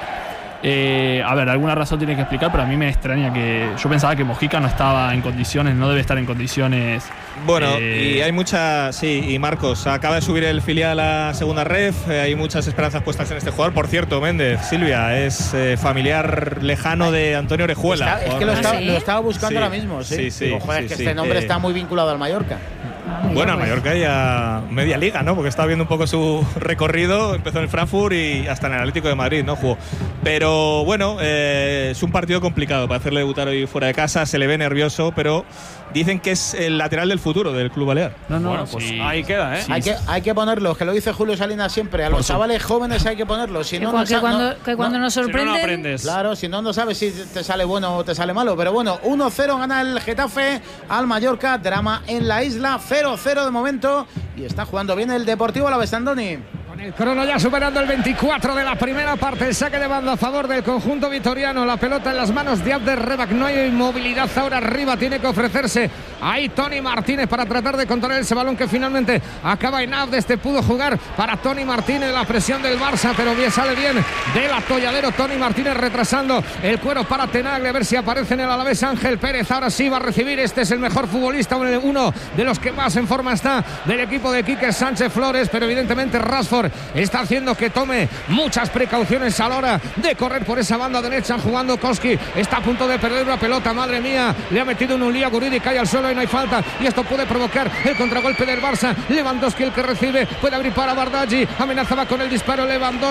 Eh, a ver, alguna razón tiene que explicar, pero a mí me extraña que… Yo pensaba que Mojica no estaba en condiciones, no debe estar en condiciones… Bueno, eh, y hay mucha… Sí, y Marcos, acaba de subir el filial a la segunda ref, eh, hay muchas esperanzas puestas en este jugador. Por cierto, Méndez, Silvia, es eh, familiar lejano de Antonio Orejuela. Está, es que lo, ¿Ah, está, sí? lo estaba buscando Sí, ahora mismo, sí. sí, sí, Digo, joder, sí, es que sí, este nombre eh, está muy vinculado al Mallorca. Bueno, a Mallorca ya media liga, ¿no? Porque estaba viendo un poco su recorrido. Empezó en el Frankfurt y hasta en el Atlético de Madrid, ¿no? Jugó. Pero bueno, eh, es un partido complicado para hacerle debutar hoy fuera de casa. Se le ve nervioso, pero dicen que es el lateral del futuro del Club Balear. No, no, Bueno, pues sí. ahí queda, ¿eh? Sí, hay, que, hay que ponerlos, que lo dice Julio Salinas siempre. A los chavales jóvenes hay que ponerlos. Si Que, no, cua- no, que sa- cuando, no- que cuando no- nos Si no, no sorprenden. aprendes. Claro, si no, no sabes si te sale bueno o te sale malo. Pero bueno, uno cero gana el Getafe al Mallorca. Drama en la isla, cero cero de momento. Y está jugando bien el Deportivo Alavés, Andoni. Con el crono ya superando el veinticuatro de la primera parte, el saque de banda a favor del conjunto vitoriano, la pelota en las manos de Abder Rebak, no hay movilidad ahora arriba, tiene que ofrecerse ahí Toni Martínez para tratar de controlar ese balón que finalmente acaba en Abdes, este pudo jugar para Toni Martínez, la presión del Barça, pero bien sale bien del atolladero Toni Martínez retrasando el cuero para Tenaglia, a ver si aparece en el Alavés Ángel Pérez, ahora sí va a recibir, este es el mejor futbolista, uno de los que más en forma está del equipo de Quique Sánchez Flores, pero evidentemente Rashford está haciendo que tome muchas precauciones a la hora de correr por esa banda derecha, jugando Koski, está a punto de perder una pelota, madre mía, le ha metido en un lío a Guridi, cae al suelo y no hay falta, y esto puede provocar el contragolpe del Barça. Lewandowski el que recibe, puede abrir para Bardaggi, amenazaba con el disparo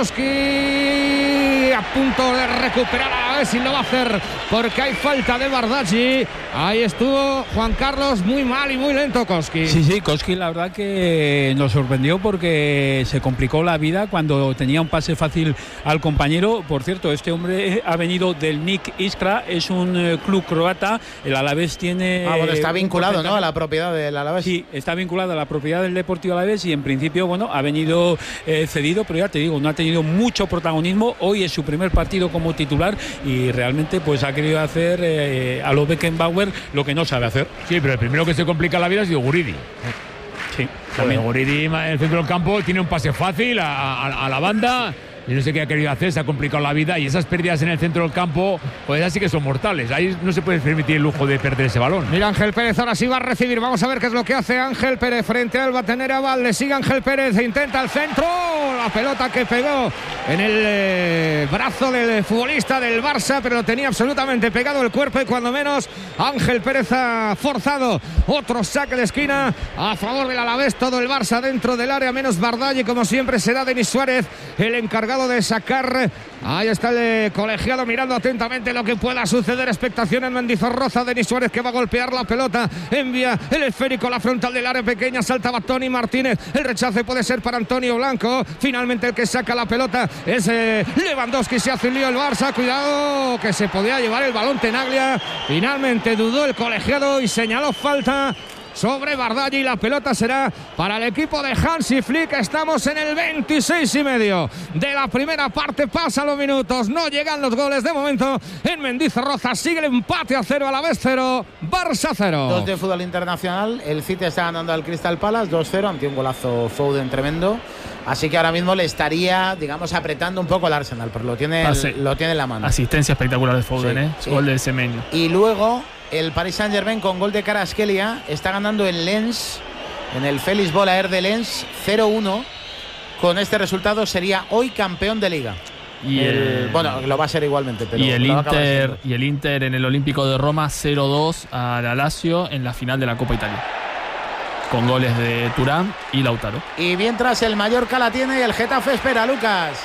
Lewandowski, a punto de recuperar, a ver si lo va a hacer, porque hay falta de Bardaggi, ahí estuvo Juan Carlos, muy mal y muy lento Koski. Sí, sí, Koski la verdad que nos sorprendió porque se complicó la vida cuando tenía un pase fácil al compañero. Por cierto, este hombre ha venido del Nik Iskra, es un eh, club croata, el Alavés tiene… Ah, bueno, está un vinculado, porcentaje- ¿no? A la propiedad del Alavés. Sí, está vinculado a la propiedad del Deportivo Alavés y en principio, bueno, ha venido eh, cedido, pero ya te digo, no ha tenido mucho protagonismo. Hoy es su primer partido como titular y realmente pues ha querido hacer eh, a lo Beckenbauer lo que no sabe hacer. Sí, pero el primero que se complica la vida ha sido Guridi. Sí, También Guridi en el centro del campo tiene un pase fácil a, a- a la banda. Y no sé qué ha querido hacer, se ha complicado la vida y esas pérdidas en el centro del campo, pues así que son mortales. Ahí no se puede permitir el lujo de perder ese balón. Mira Ángel Pérez, ahora sí va a recibir. Vamos a ver qué es lo que hace Ángel Pérez frente al Batenera Valde. Sigue Ángel Pérez, intenta el centro. La pelota que pegó en el eh, brazo del futbolista del Barça, pero lo tenía absolutamente pegado el cuerpo y cuando menos Ángel Pérez ha forzado otro saque de esquina a favor del Alavés. Todo el Barça dentro del área, menos Bardaggi, como siempre será Denis Suárez el encargado de sacar. Ahí está el eh, colegiado mirando atentamente lo que pueda suceder. Expectación en Mendizorroza. Denis Suárez que va a golpear la pelota, envía el esférico a la frontal del área pequeña, saltaba Toni Martínez, el rechace puede ser para Antonio Blanco, finalmente el que saca la pelota es eh, Lewandowski, se hace un lío el Barça, cuidado que se podía llevar el balón Tenaglia, finalmente dudó el colegiado y señaló falta sobre Bardaggi y la pelota será para el equipo de Hansi Flick. Estamos en el veintiséis y medio de la primera parte, pasan los minutos, no llegan los goles de momento en Mendizorroza, sigue el empate a cero, Alavés cero, Barça cero. Dos de fútbol internacional, el City está ganando al Crystal Palace dos cero, ante un golazo Foden tremendo, así que ahora mismo le estaría, digamos, apretando un poco al Arsenal, pero lo tiene, Pase. lo tiene en la mano. Asistencia espectacular de Foden, Sí, ¿eh? sí. Gol del Semenyo. Y luego el Paris Saint-Germain con gol de Kvaratskhelia está ganando en Lens, en el Félix Bollaert de Lens, cero uno. Con este resultado sería hoy campeón de Liga. Y El- el, bueno, lo va a ser igualmente, pero y el lo va a acabar Inter siendo. y el Inter en el Olímpico de Roma cero dos a la Lazio en la final de la Copa Italia. Con goles de Turán y Lautaro. Y mientras el Mallorca la tiene y el Getafe espera, Lucas.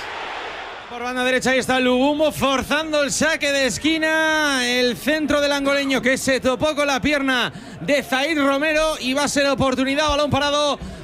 Por banda derecha ahí está Lugumo forzando el saque de esquina, el centro del angoleño que se topó con la pierna de Zaid Romero y va a ser oportunidad, balón parado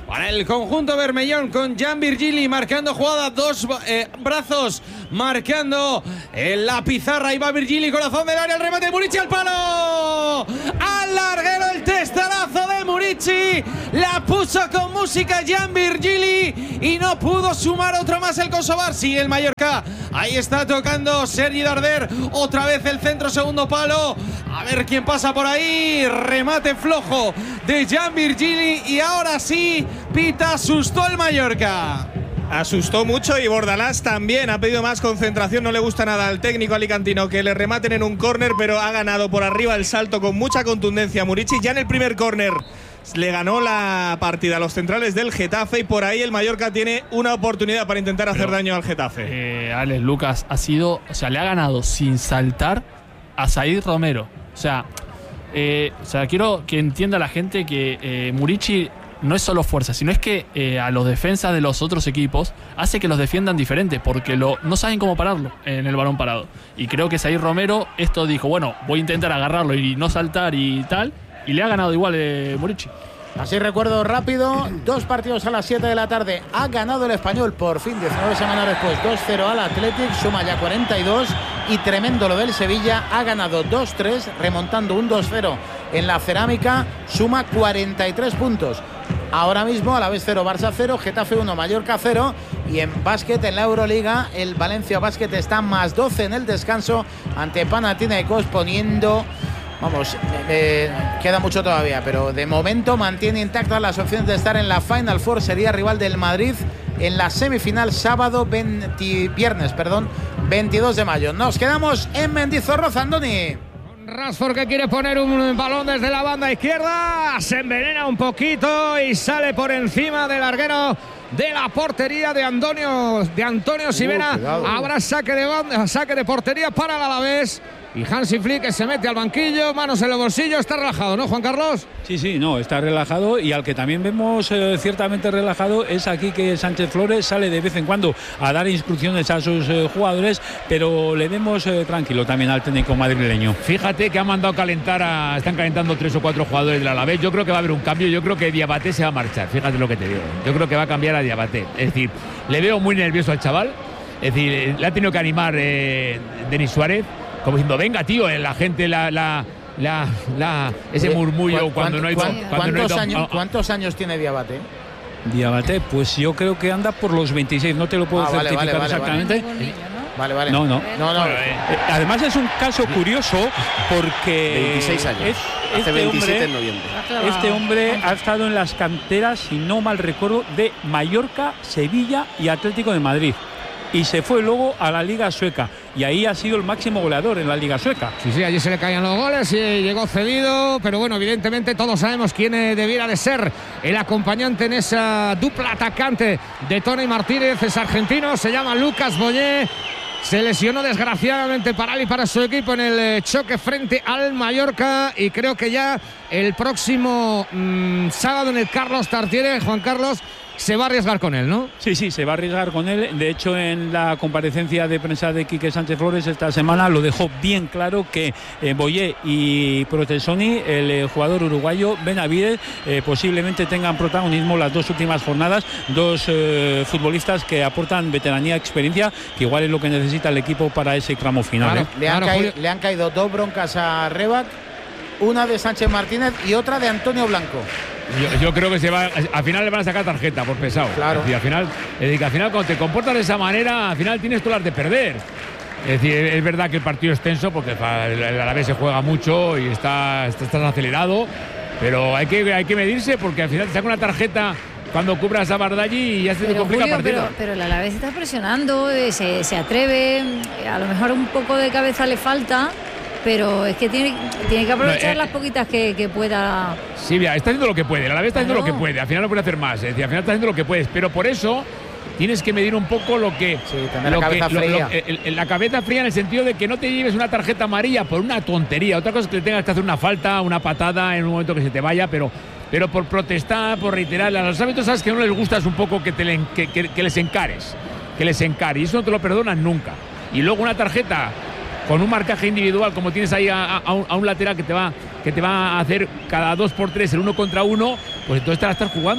para el conjunto bermellón, con Jan Virgili marcando jugada, dos eh, brazos marcando en la pizarra. Ahí va Virgili, corazón del área, el remate de Murici al palo, al larguero, el testarazo de Murici, la puso con música Jan Virgili y no pudo sumar otro más el Kosovar. Sigue el Mallorca, ahí está tocando Sergi Darder, otra vez el centro, segundo palo, a ver quién pasa por ahí, remate flojo de Jan Virgili y ahora sí pita, asustó el Mallorca. Asustó mucho y Bordalás también ha pedido más concentración. No le gusta nada al técnico alicantino que le rematen en un córner, pero ha ganado por arriba el salto con mucha contundencia Murici. Ya en el primer córner le ganó la partida a los centrales del Getafe y por ahí el Mallorca tiene una oportunidad para intentar hacer pero, daño al Getafe. Eh, Alex, Lucas ha sido, o sea, le ha ganado sin saltar a Said Romero. O sea, eh, o sea, quiero que entienda la gente que eh, Murici no es solo fuerza, sino es que eh, a los defensas de los otros equipos hace que los defiendan diferente, porque lo, no saben cómo pararlo en el balón parado. Y creo que Said Romero esto dijo, bueno, voy a intentar agarrarlo y no saltar y tal, y le ha ganado igual eh, Murici. Así recuerdo rápido, dos partidos a las siete de la tarde. Ha ganado el Español por fin, diecinueve semanas después, dos cero al Athletic, suma ya cuarenta y dos. Y tremendo lo del Sevilla, ha ganado dos tres, remontando un dos cero en la Cerámica, suma cuarenta y tres puntos. Ahora mismo, a la vez cero, Barça cero, Getafe uno, Mallorca cero. Y en básquet, en la Euroliga, el Valencia Básquet está más doce en el descanso ante Panathinaikos, poniendo... Vamos, eh, queda mucho todavía, pero de momento mantiene intactas las opciones de estar en la Final Four. Sería rival del Madrid en la semifinal sábado, veinte, viernes, perdón, veintidós de mayo. Nos quedamos en Mendizorroza, Andoni. Rashford, que quiere poner un balón desde la banda izquierda, se envenena un poquito y sale por encima del larguero de la portería de Antonio, de Antonio Sivera. Uh, Habrá saque de banda, saque de portería para el Alavés. Y Hansi Flick, que se mete al banquillo, manos en los bolsillos, está relajado, ¿no, Juan Carlos? Sí, sí, no, está relajado, y al que también vemos eh, ciertamente relajado es aquí que Sánchez Flores sale de vez en cuando a dar instrucciones a sus eh, jugadores, pero le vemos eh, tranquilo también al técnico madrileño. Fíjate que ha mandado calentar a, están calentando tres o cuatro jugadores del Alavés. Yo creo que va a haber un cambio, yo creo que Diabaté se va a marchar, fíjate lo que te digo. Yo creo que va a cambiar a Diabaté, es decir, le veo muy nervioso al chaval, es decir, le ha tenido que animar eh, Denis Suárez, como diciendo, venga, tío, la gente, la, la, la, la ese murmullo cuando no hay... ¿Cuántos, cuando no hay años, ¿Cuántos años tiene Diabaté? Diabaté, pues yo creo que anda por los veintiséis, no te lo puedo ah, certificar vale, vale, exactamente. Vale. Vale, vale. No, no. no, no. Bueno, eh, además es un caso curioso porque... veintiséis años. Es, este Hace veintisiete hombre, en noviembre. Este hombre ha estado en las canteras, si no mal recuerdo, de Mallorca, Sevilla y Atlético de Madrid. Y se fue luego a la Liga Sueca. Y ahí ha sido el máximo goleador en la Liga Sueca. Sí, sí, allí se le caían los goles y llegó cedido. Pero bueno, evidentemente todos sabemos quién debiera de ser el acompañante en esa dupla atacante de Tony Martínez. Es argentino, se llama Lucas Boyé. Se lesionó desgraciadamente para él y para su equipo en el choque frente al Mallorca. Y creo que ya el próximo mmm, sábado en el Carlos Tartiere, Juan Carlos, se va a arriesgar con él, ¿no? Sí, sí, se va a arriesgar con él. De hecho, en la comparecencia de prensa de Quique Sánchez Flores esta semana lo dejó bien claro que eh, Boyé y Protesoni, el eh, jugador uruguayo Benavides, eh, posiblemente tengan protagonismo las dos últimas jornadas. Dos eh, futbolistas que aportan veteranía, experiencia, que igual es lo que necesita el equipo para ese tramo final. Claro, ¿eh? le, han claro, caído, le han caído dos broncas a Rebac, una de Sánchez Martínez y otra de Antonio Blanco. Yo, yo creo que se va, al final le van a sacar tarjeta por pesado. Claro. Es decir, al final, es decir, que al final cuando te comportas de esa manera, al final tienes todas las de perder. Es decir, es verdad que el partido es tenso porque el Alavés se juega mucho y está, está, está acelerado, pero hay que, hay que medirse porque al final te saca una tarjeta cuando cubras a Bardagli y ya se te complica el partido. Pero, pero el Alavés está presionando, se, se atreve, a lo mejor un poco de cabeza le falta, pero es que tiene, tiene que aprovechar no, eh, las poquitas que, que pueda. Sí, mira, está haciendo lo que puede, la vez está haciendo claro. lo que puede, al final no puede hacer más, es decir, al final está haciendo lo que puedes, pero por eso tienes que medir un poco lo que... Sí, tener la cabeza que, fría. Lo, lo, el, el, la cabeza fría en el sentido de que no te lleves una tarjeta amarilla por una tontería, otra cosa es que tengas que hacer una falta, una patada en un momento que se te vaya, pero... pero por protestar, por reiterar, a los árbitros sabes que no les gusta es un poco que, te le, que, que, que les encares, que les encares, y eso no te lo perdonan nunca. Y luego una tarjeta con un marcaje individual como tienes ahí a, a, un, a un lateral que te va que te va a hacer cada dos por tres el uno contra uno, pues entonces te la estás jugando.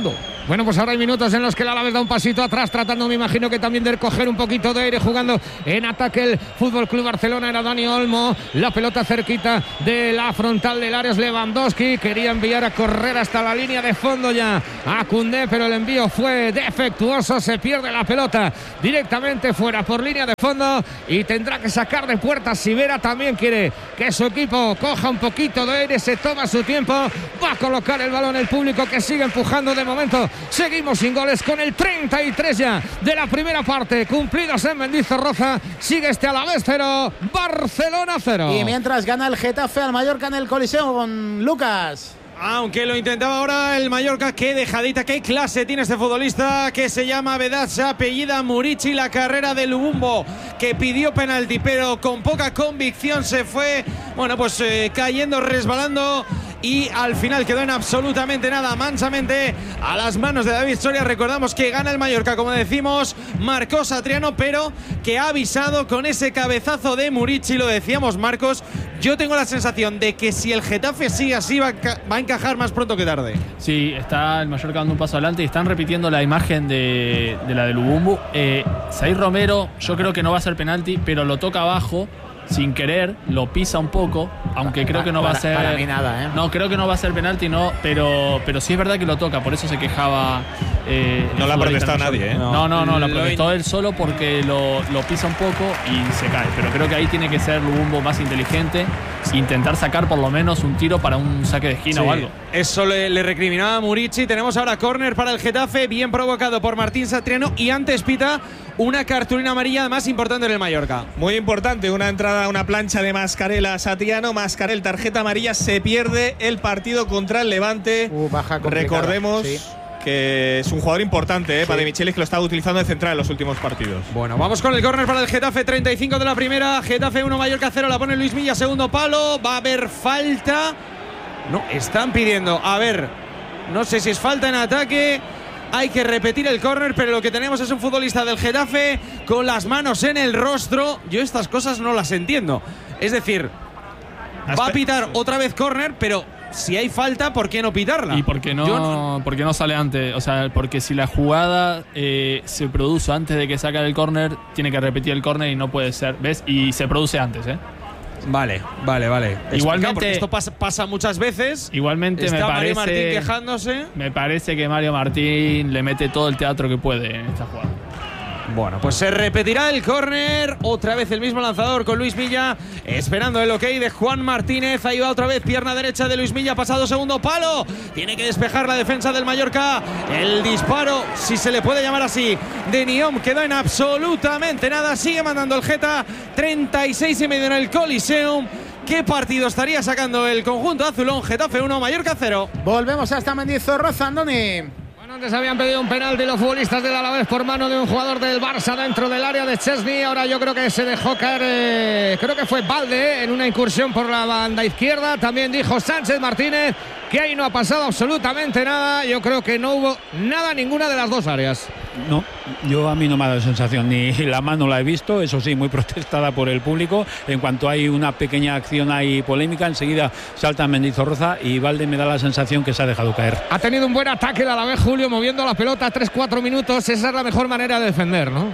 Bueno, pues ahora hay minutos en los que el Alavés da un pasito atrás, tratando, me imagino que también de coger un poquito de aire, jugando en ataque el Fútbol Club Barcelona. Era Dani Olmo, la pelota cerquita de la frontal del área. Lewandowski quería enviar a correr hasta la línea de fondo ya a Koundé, pero el envío fue defectuoso. Se pierde la pelota directamente fuera por línea de fondo y tendrá que sacar de puertas. Sivera también quiere que su equipo coja un poquito de aire, se toma su tiempo, va a colocar el balón el público, que sigue empujando. De momento seguimos sin goles con el treinta y tres ya de la primera parte cumplidos en Mendizorroza. Sigue este Alavés cero, Barcelona cero. Y mientras gana el Getafe al Mallorca en el Coliseo con Lucas. Aunque lo intentaba ahora el Mallorca. Qué dejadita, qué clase tiene este futbolista que se llama Vedat, se apellida Murici. La carrera de Lubumbo, que pidió penalti pero con poca convicción se fue, bueno pues eh, cayendo, resbalando, y al final quedó en absolutamente nada, mansamente a las manos de David Soria. Recordamos que gana el Mallorca, como decimos, marcó Satriano, pero que ha avisado con ese cabezazo de Murici. Lo decíamos, Marcos, yo tengo la sensación de que si el Getafe sigue así va a, va a encajar más pronto que tarde. Sí, está el Mallorca dando un paso adelante y están repitiendo la imagen de, de la de Lubumbo. Eh, Zaïr Romero, yo creo que no va a ser penalti, pero lo toca abajo sin querer, lo pisa un poco, aunque creo que no va para, a ser. Para mí nada, ¿eh? No, creo que no va a ser penalti, no, pero, pero sí es verdad que lo toca, por eso se quejaba. Eh, no le ha protestado nadie, ¿eh? No, no, no, lo protestó él solo porque lo, lo pisa un poco y se cae. Pero creo que ahí tiene que ser Lubumbo más inteligente, intentar sacar por lo menos un tiro para un saque de esquina sí, o algo. Eso le, le recriminaba a Murici. Tenemos ahora córner para el Getafe, bien provocado por Martín Satriano, y antes pita una cartulina amarilla más importante en el Mallorca. Muy importante, una entrada, una plancha de Mascarel a Satriano. Mascarel, tarjeta amarilla, se pierde el partido contra el Levante. Uh, baja Recordemos sí. que es un jugador importante, ¿eh? Sí. Para De Michelis, que lo estaba utilizando de central en los últimos partidos. Bueno, vamos con el córner para el Getafe, treinta y cinco de la primera. Getafe uno, Mallorca cero, la pone Luis Milla, segundo palo. Va a haber falta. No, están pidiendo, a ver, no sé si es falta en ataque. Hay que repetir el córner, pero lo que tenemos es un futbolista del Getafe con las manos en el rostro. Yo estas cosas no las entiendo. Es decir, va a pitar otra vez córner, pero si hay falta, ¿por qué no pitarla? ¿Y por qué no, no, por qué no sale antes? O sea, porque si la jugada eh, se produce antes de que saque el córner, tiene que repetir el córner y no puede ser, ¿ves? Y se produce antes, ¿eh? Vale, vale, vale. Igualmente, porque esto pasa, pasa muchas veces. Igualmente Está me Mario parece, Martín quejándose. Me parece que Mario Martín le mete todo el teatro que puede en esta jugada. Bueno, pues se repetirá el córner. Otra vez el mismo lanzador con Luis Milla, esperando el ok de Juan Martínez. Ahí va otra vez, pierna derecha de Luis Milla, pasado segundo palo. Tiene que despejar la defensa del Mallorca. El disparo, si se le puede llamar así, de Niom quedó en absolutamente nada. Sigue mandando el Geta, treinta y seis y medio en el Coliseum. ¿Qué partido estaría sacando el conjunto azulón? Getafe uno, Mallorca cero. Volvemos hasta Mendizorroza, Andoni. Antes habían pedido un penalti los futbolistas del Alavés por mano de un jugador del Barça dentro del área de Chesney. Ahora yo creo que se dejó caer, eh, creo que fue Balde, eh, en una incursión por la banda izquierda. También dijo Sánchez Martínez que ahí no ha pasado absolutamente nada. Yo creo que no hubo nada en ninguna de las dos áreas. No, yo a mí no me ha dado sensación, ni la mano la he visto, eso sí, muy protestada por el público. En cuanto hay una pequeña acción ahí polémica, enseguida salta Mendizorroza y Balde me da la sensación que se ha dejado caer. Ha tenido un buen ataque el Alavés, Julio, moviendo la pelota tres cuatro minutos. Esa es la mejor manera de defender, ¿no?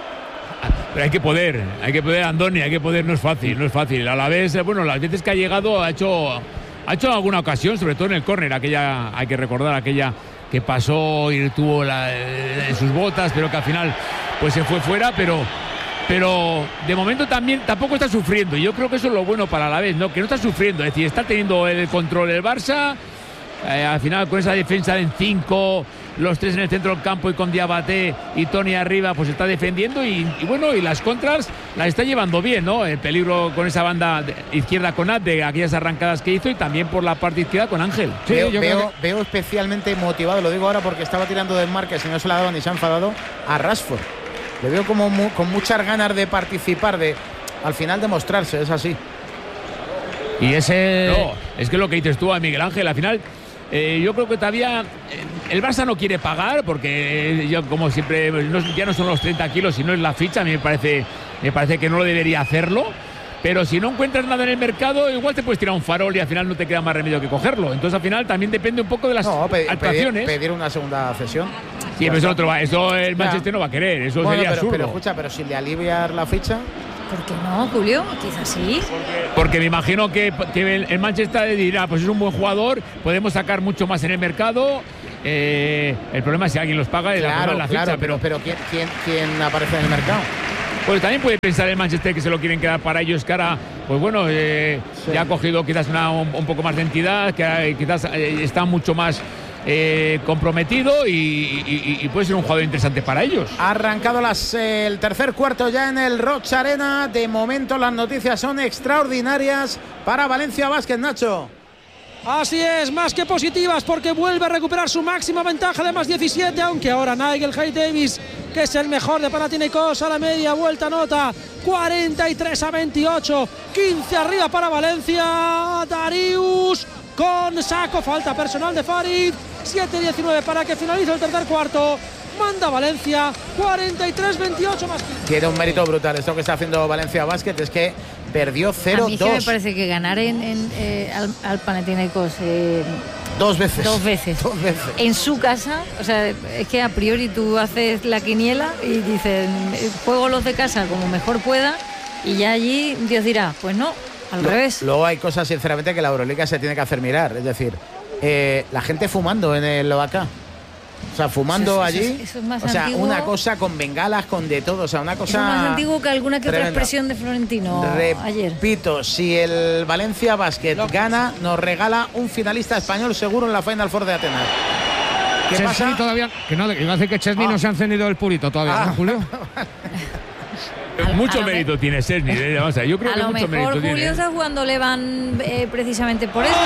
Pero hay que poder, hay que poder, Andoni, hay que poder, no es fácil, no es fácil. A la vez, bueno, las veces que ha llegado ha hecho, ha hecho alguna ocasión, sobre todo en el córner, aquella, hay que recordar aquella que pasó y tuvo la, en sus botas, pero que al final pues se fue fuera, pero pero de momento también tampoco está sufriendo. Y yo creo que eso es lo bueno para la vez, ¿no? Que no está sufriendo, es decir, está teniendo el control el Barça. Eh, al final con esa defensa en cinco, los tres en el centro del campo y con Diabaté y Toni arriba, pues está defendiendo y, y bueno, y las contras las está llevando bien, ¿no? El peligro con esa banda izquierda con Ad, de aquellas arrancadas que hizo, y también por la parte izquierda con Ángel. Sí, veo, yo veo, creo que... veo especialmente motivado, lo digo ahora porque estaba tirando del marques y no se la daban ni se ha enfadado, a Rashford. Le veo como mu, con muchas ganas de participar, de al final demostrarse, es así. Y ese... No, es que lo que dices tú a Miguel Ángel, al final... Eh, yo creo que todavía eh, el Barça no quiere pagar porque eh, yo, como siempre, no, ya no son los treinta kilos, sino es la ficha. A mí me parece, me parece que no lo debería hacerlo, pero si no encuentras nada en el mercado, igual te puedes tirar un farol y al final no te queda más remedio que cogerlo. Entonces al final también depende un poco de las no, pe actuaciones. Pedir, pedir una segunda cesión. Sí, pero eso, otro va, eso el Manchester no va a querer, eso bueno, sería pero, absurdo. Pero escucha, pero si le aliviar la ficha. ¿Por qué no, Julio? Quizás sí. Porque me imagino que, que el, el Manchester dirá, pues es un buen jugador, podemos sacar mucho más en el mercado. Eh, el problema es si alguien los paga y claro, la, la claro, ficha. Pero, pero ¿quién, quién, ¿quién aparece en el mercado? Pues también puede pensar el Manchester que se lo quieren quedar para ellos, que ahora, pues bueno, eh, sí. ya ha cogido quizás una, un, un poco más de entidad, que eh, quizás eh, está mucho más eh, comprometido y, y, y puede ser un jugador interesante para ellos. Ha arrancado las, eh, el tercer cuarto ya en el Rocha Arena. De momento las noticias son extraordinarias para Valencia Basket, Nacho. Así es, más que positivas porque vuelve a recuperar su máxima ventaja de más diecisiete, aunque ahora Nigel Hayes-Davis, que es el mejor de Panathinaikos, a la media vuelta anota cuarenta y tres a veintiocho, quince arriba para Valencia. Darius con saco, falta personal de Farid, siete diecinueve para que finalice el tercer cuarto. Manda Valencia, cuarenta y tres veintiocho más. Tiene un mérito brutal esto que está haciendo Valencia Basket, es que perdió cero dos. A mí que me parece que ganar en, en, eh, al, al Panathinaikos eh, dos veces. Dos veces. Dos veces. En su casa, o sea, es que a priori tú haces la quiniela y dices, juego los de casa como mejor pueda y ya allí Dios dirá, pues no, al Lo, revés. Luego hay cosas, sinceramente, que la Euroliga se tiene que hacer mirar. Es decir, eh, la gente fumando en el Lovaca. O sea, fumando eso, eso, allí. Eso, eso es más o sea, antiguo. Una cosa con bengalas, con de todo. O sea, una cosa. Eso es más antiguo que alguna que tremenda. otra expresión de Florentino ayer. Repito, si el Valencia Basket Lo... gana, nos regala un finalista español seguro en la Final Four de Atenas. ¿Qué Chesney pasa? Todavía, que no, que hace que Chesney ah. no se ha encendido el purito todavía, ah. ¿no, Julio? A, mucho a mérito me... tiene Chesney, ¿eh? Vamos a ver, yo creo a que lo mucho mejor mérito Julio tiene. está jugando Levan eh, precisamente por eso.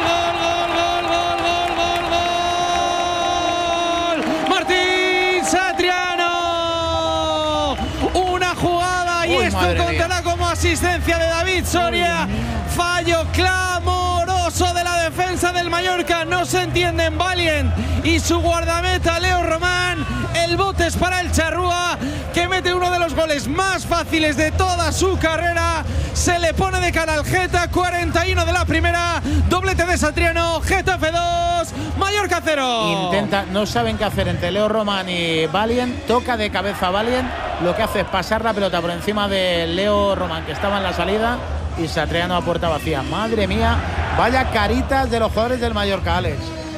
Satriano, una jugada y Uy, esto contará como asistencia de David Soria. Fallo clamoroso de la defensa del Mallorca, no se entiende en Valiant y su guardameta Leo Román. El bote es para el charrúa, que mete uno de los goles más fáciles de toda su carrera. Se le pone de cara al Geta, cuarenta y uno de la primera, doblete de Satriano. Getafe dos, Mallorca cero. Intenta, no saben qué hacer entre Leo Román y Valiant. Toca de cabeza Valiant, lo que hace es pasar la pelota por encima de Leo Román, que estaba en la salida, y Satriano a puerta vacía. Madre mía, vaya caritas de los jugadores del Mallorca, Alex.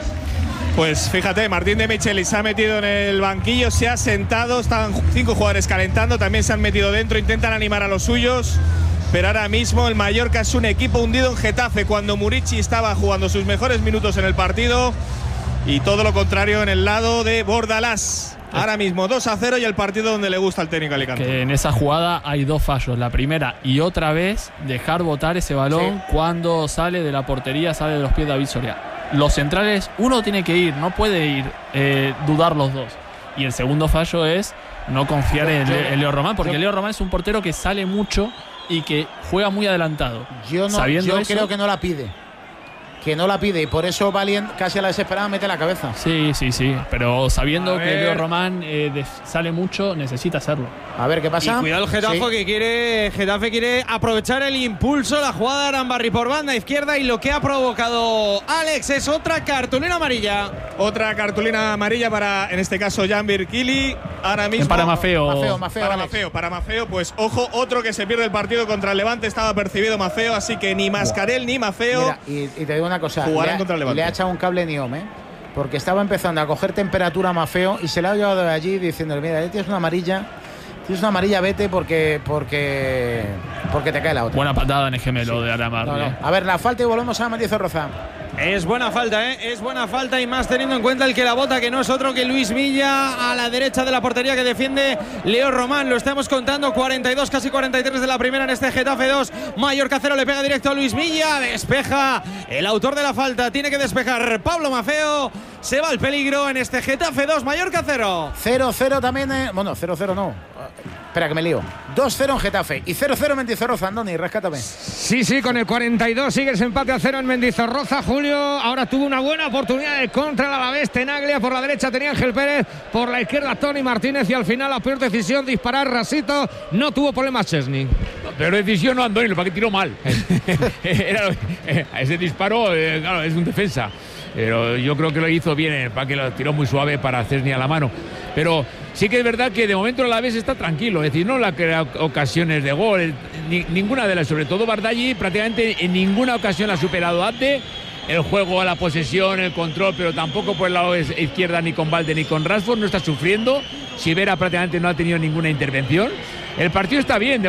Pues fíjate, Martín de Michelis se ha metido en el banquillo, se ha sentado, están cinco jugadores calentando, también se han metido dentro, intentan animar a los suyos, pero ahora mismo el Mallorca es un equipo hundido en Getafe cuando Murici estaba jugando sus mejores minutos en el partido, y todo lo contrario en el lado de Bordalás. Ahora mismo dos a cero y el partido donde le gusta al técnico Alicante. Que en esa jugada hay dos fallos. La primera y otra vez dejar botar ese balón sí. cuando sale de la portería, sale de los pies de David Soria. Los centrales, uno tiene que ir, no puede ir, eh, dudar los dos. Y el segundo fallo es no confiar en, yo, en Leo Román, porque yo, Leo Román es un portero que sale mucho y que juega muy adelantado. Yo, no, Sabiendo yo eso, creo que no la pide. Que no la pide y por eso Valiant casi a la desesperada mete la cabeza. Sí, sí, sí. Pero sabiendo que Leo Román eh, de, sale mucho, necesita hacerlo. A ver qué pasa. Y cuidado el Getafe, sí. que quiere Getafe quiere aprovechar el impulso, la jugada de Arambarri por banda izquierda, y lo que ha provocado Alex es otra cartulina amarilla. Otra cartulina amarilla para, en este caso, Jan Birkili. Ahora mismo. Para Mafeo. Mafeo, Mafeo para Alex. Mafeo, para Mafeo. Pues ojo, otro que se pierde el partido contra el Levante. Estaba percibido Mafeo, así que ni Mascarell ni Mafeo. Mira, y, y te digo una cosa. Jugarán le, contra el Levante. Le ha echado un cable Niom, ¿eh? Porque estaba empezando a coger temperatura Mafeo y se la ha llevado de allí diciéndole, mira, tienes una amarilla. Tienes una amarilla, vete porque porque porque te cae la otra. Buena patada en el gemelo sí. de Aramar. No, no. A ver, la falta y volvemos a Matías Roza. Es buena falta, ¿eh? Es buena falta, y más teniendo en cuenta el que la bota, que no es otro que Luis Milla, a la derecha de la portería, que defiende Leo Román. Lo estamos contando, cuarenta y dos, casi cuarenta y tres de la primera en este Getafe dos. Mallorca cero, le pega directo a Luis Milla. Despeja el autor de la falta. Tiene que despejar Pablo Mafeo. Se va el peligro en este Getafe dos, Mallorca cero. cero cero también, eh. Bueno, cero cero no. Espera, que me lío. dos cero en Getafe y cero cero en Mendizorroza. Andoni, rescátame. Sí, sí, con el cuarenta y dos sigue ese empate a cero en Mendizorroza. Julio ahora tuvo una buena oportunidad de contra el Alavés. Tenaglia por la derecha tenía Ángel Pérez, por la izquierda Tony Martínez y al final la peor decisión, disparar rasito. No tuvo problemas Chesney. La peor decisión no Andoni, lo para que tiró mal. Era, ese disparo, eh, claro, es un defensa. Pero yo creo que lo hizo bien, para que lo tiró muy suave para Chesney a la mano. Pero sí que es verdad que de momento el Alavés está tranquilo, es decir, no le ha creado ocasiones de gol, ni, ninguna de las, sobre todo Bardagli prácticamente en ninguna ocasión ha superado a Abde. El juego a la posesión, el control, pero tampoco por el lado izquierda ni con Balde ni con Rashford, no está sufriendo. Sivera prácticamente no ha tenido ninguna intervención. El partido está bien.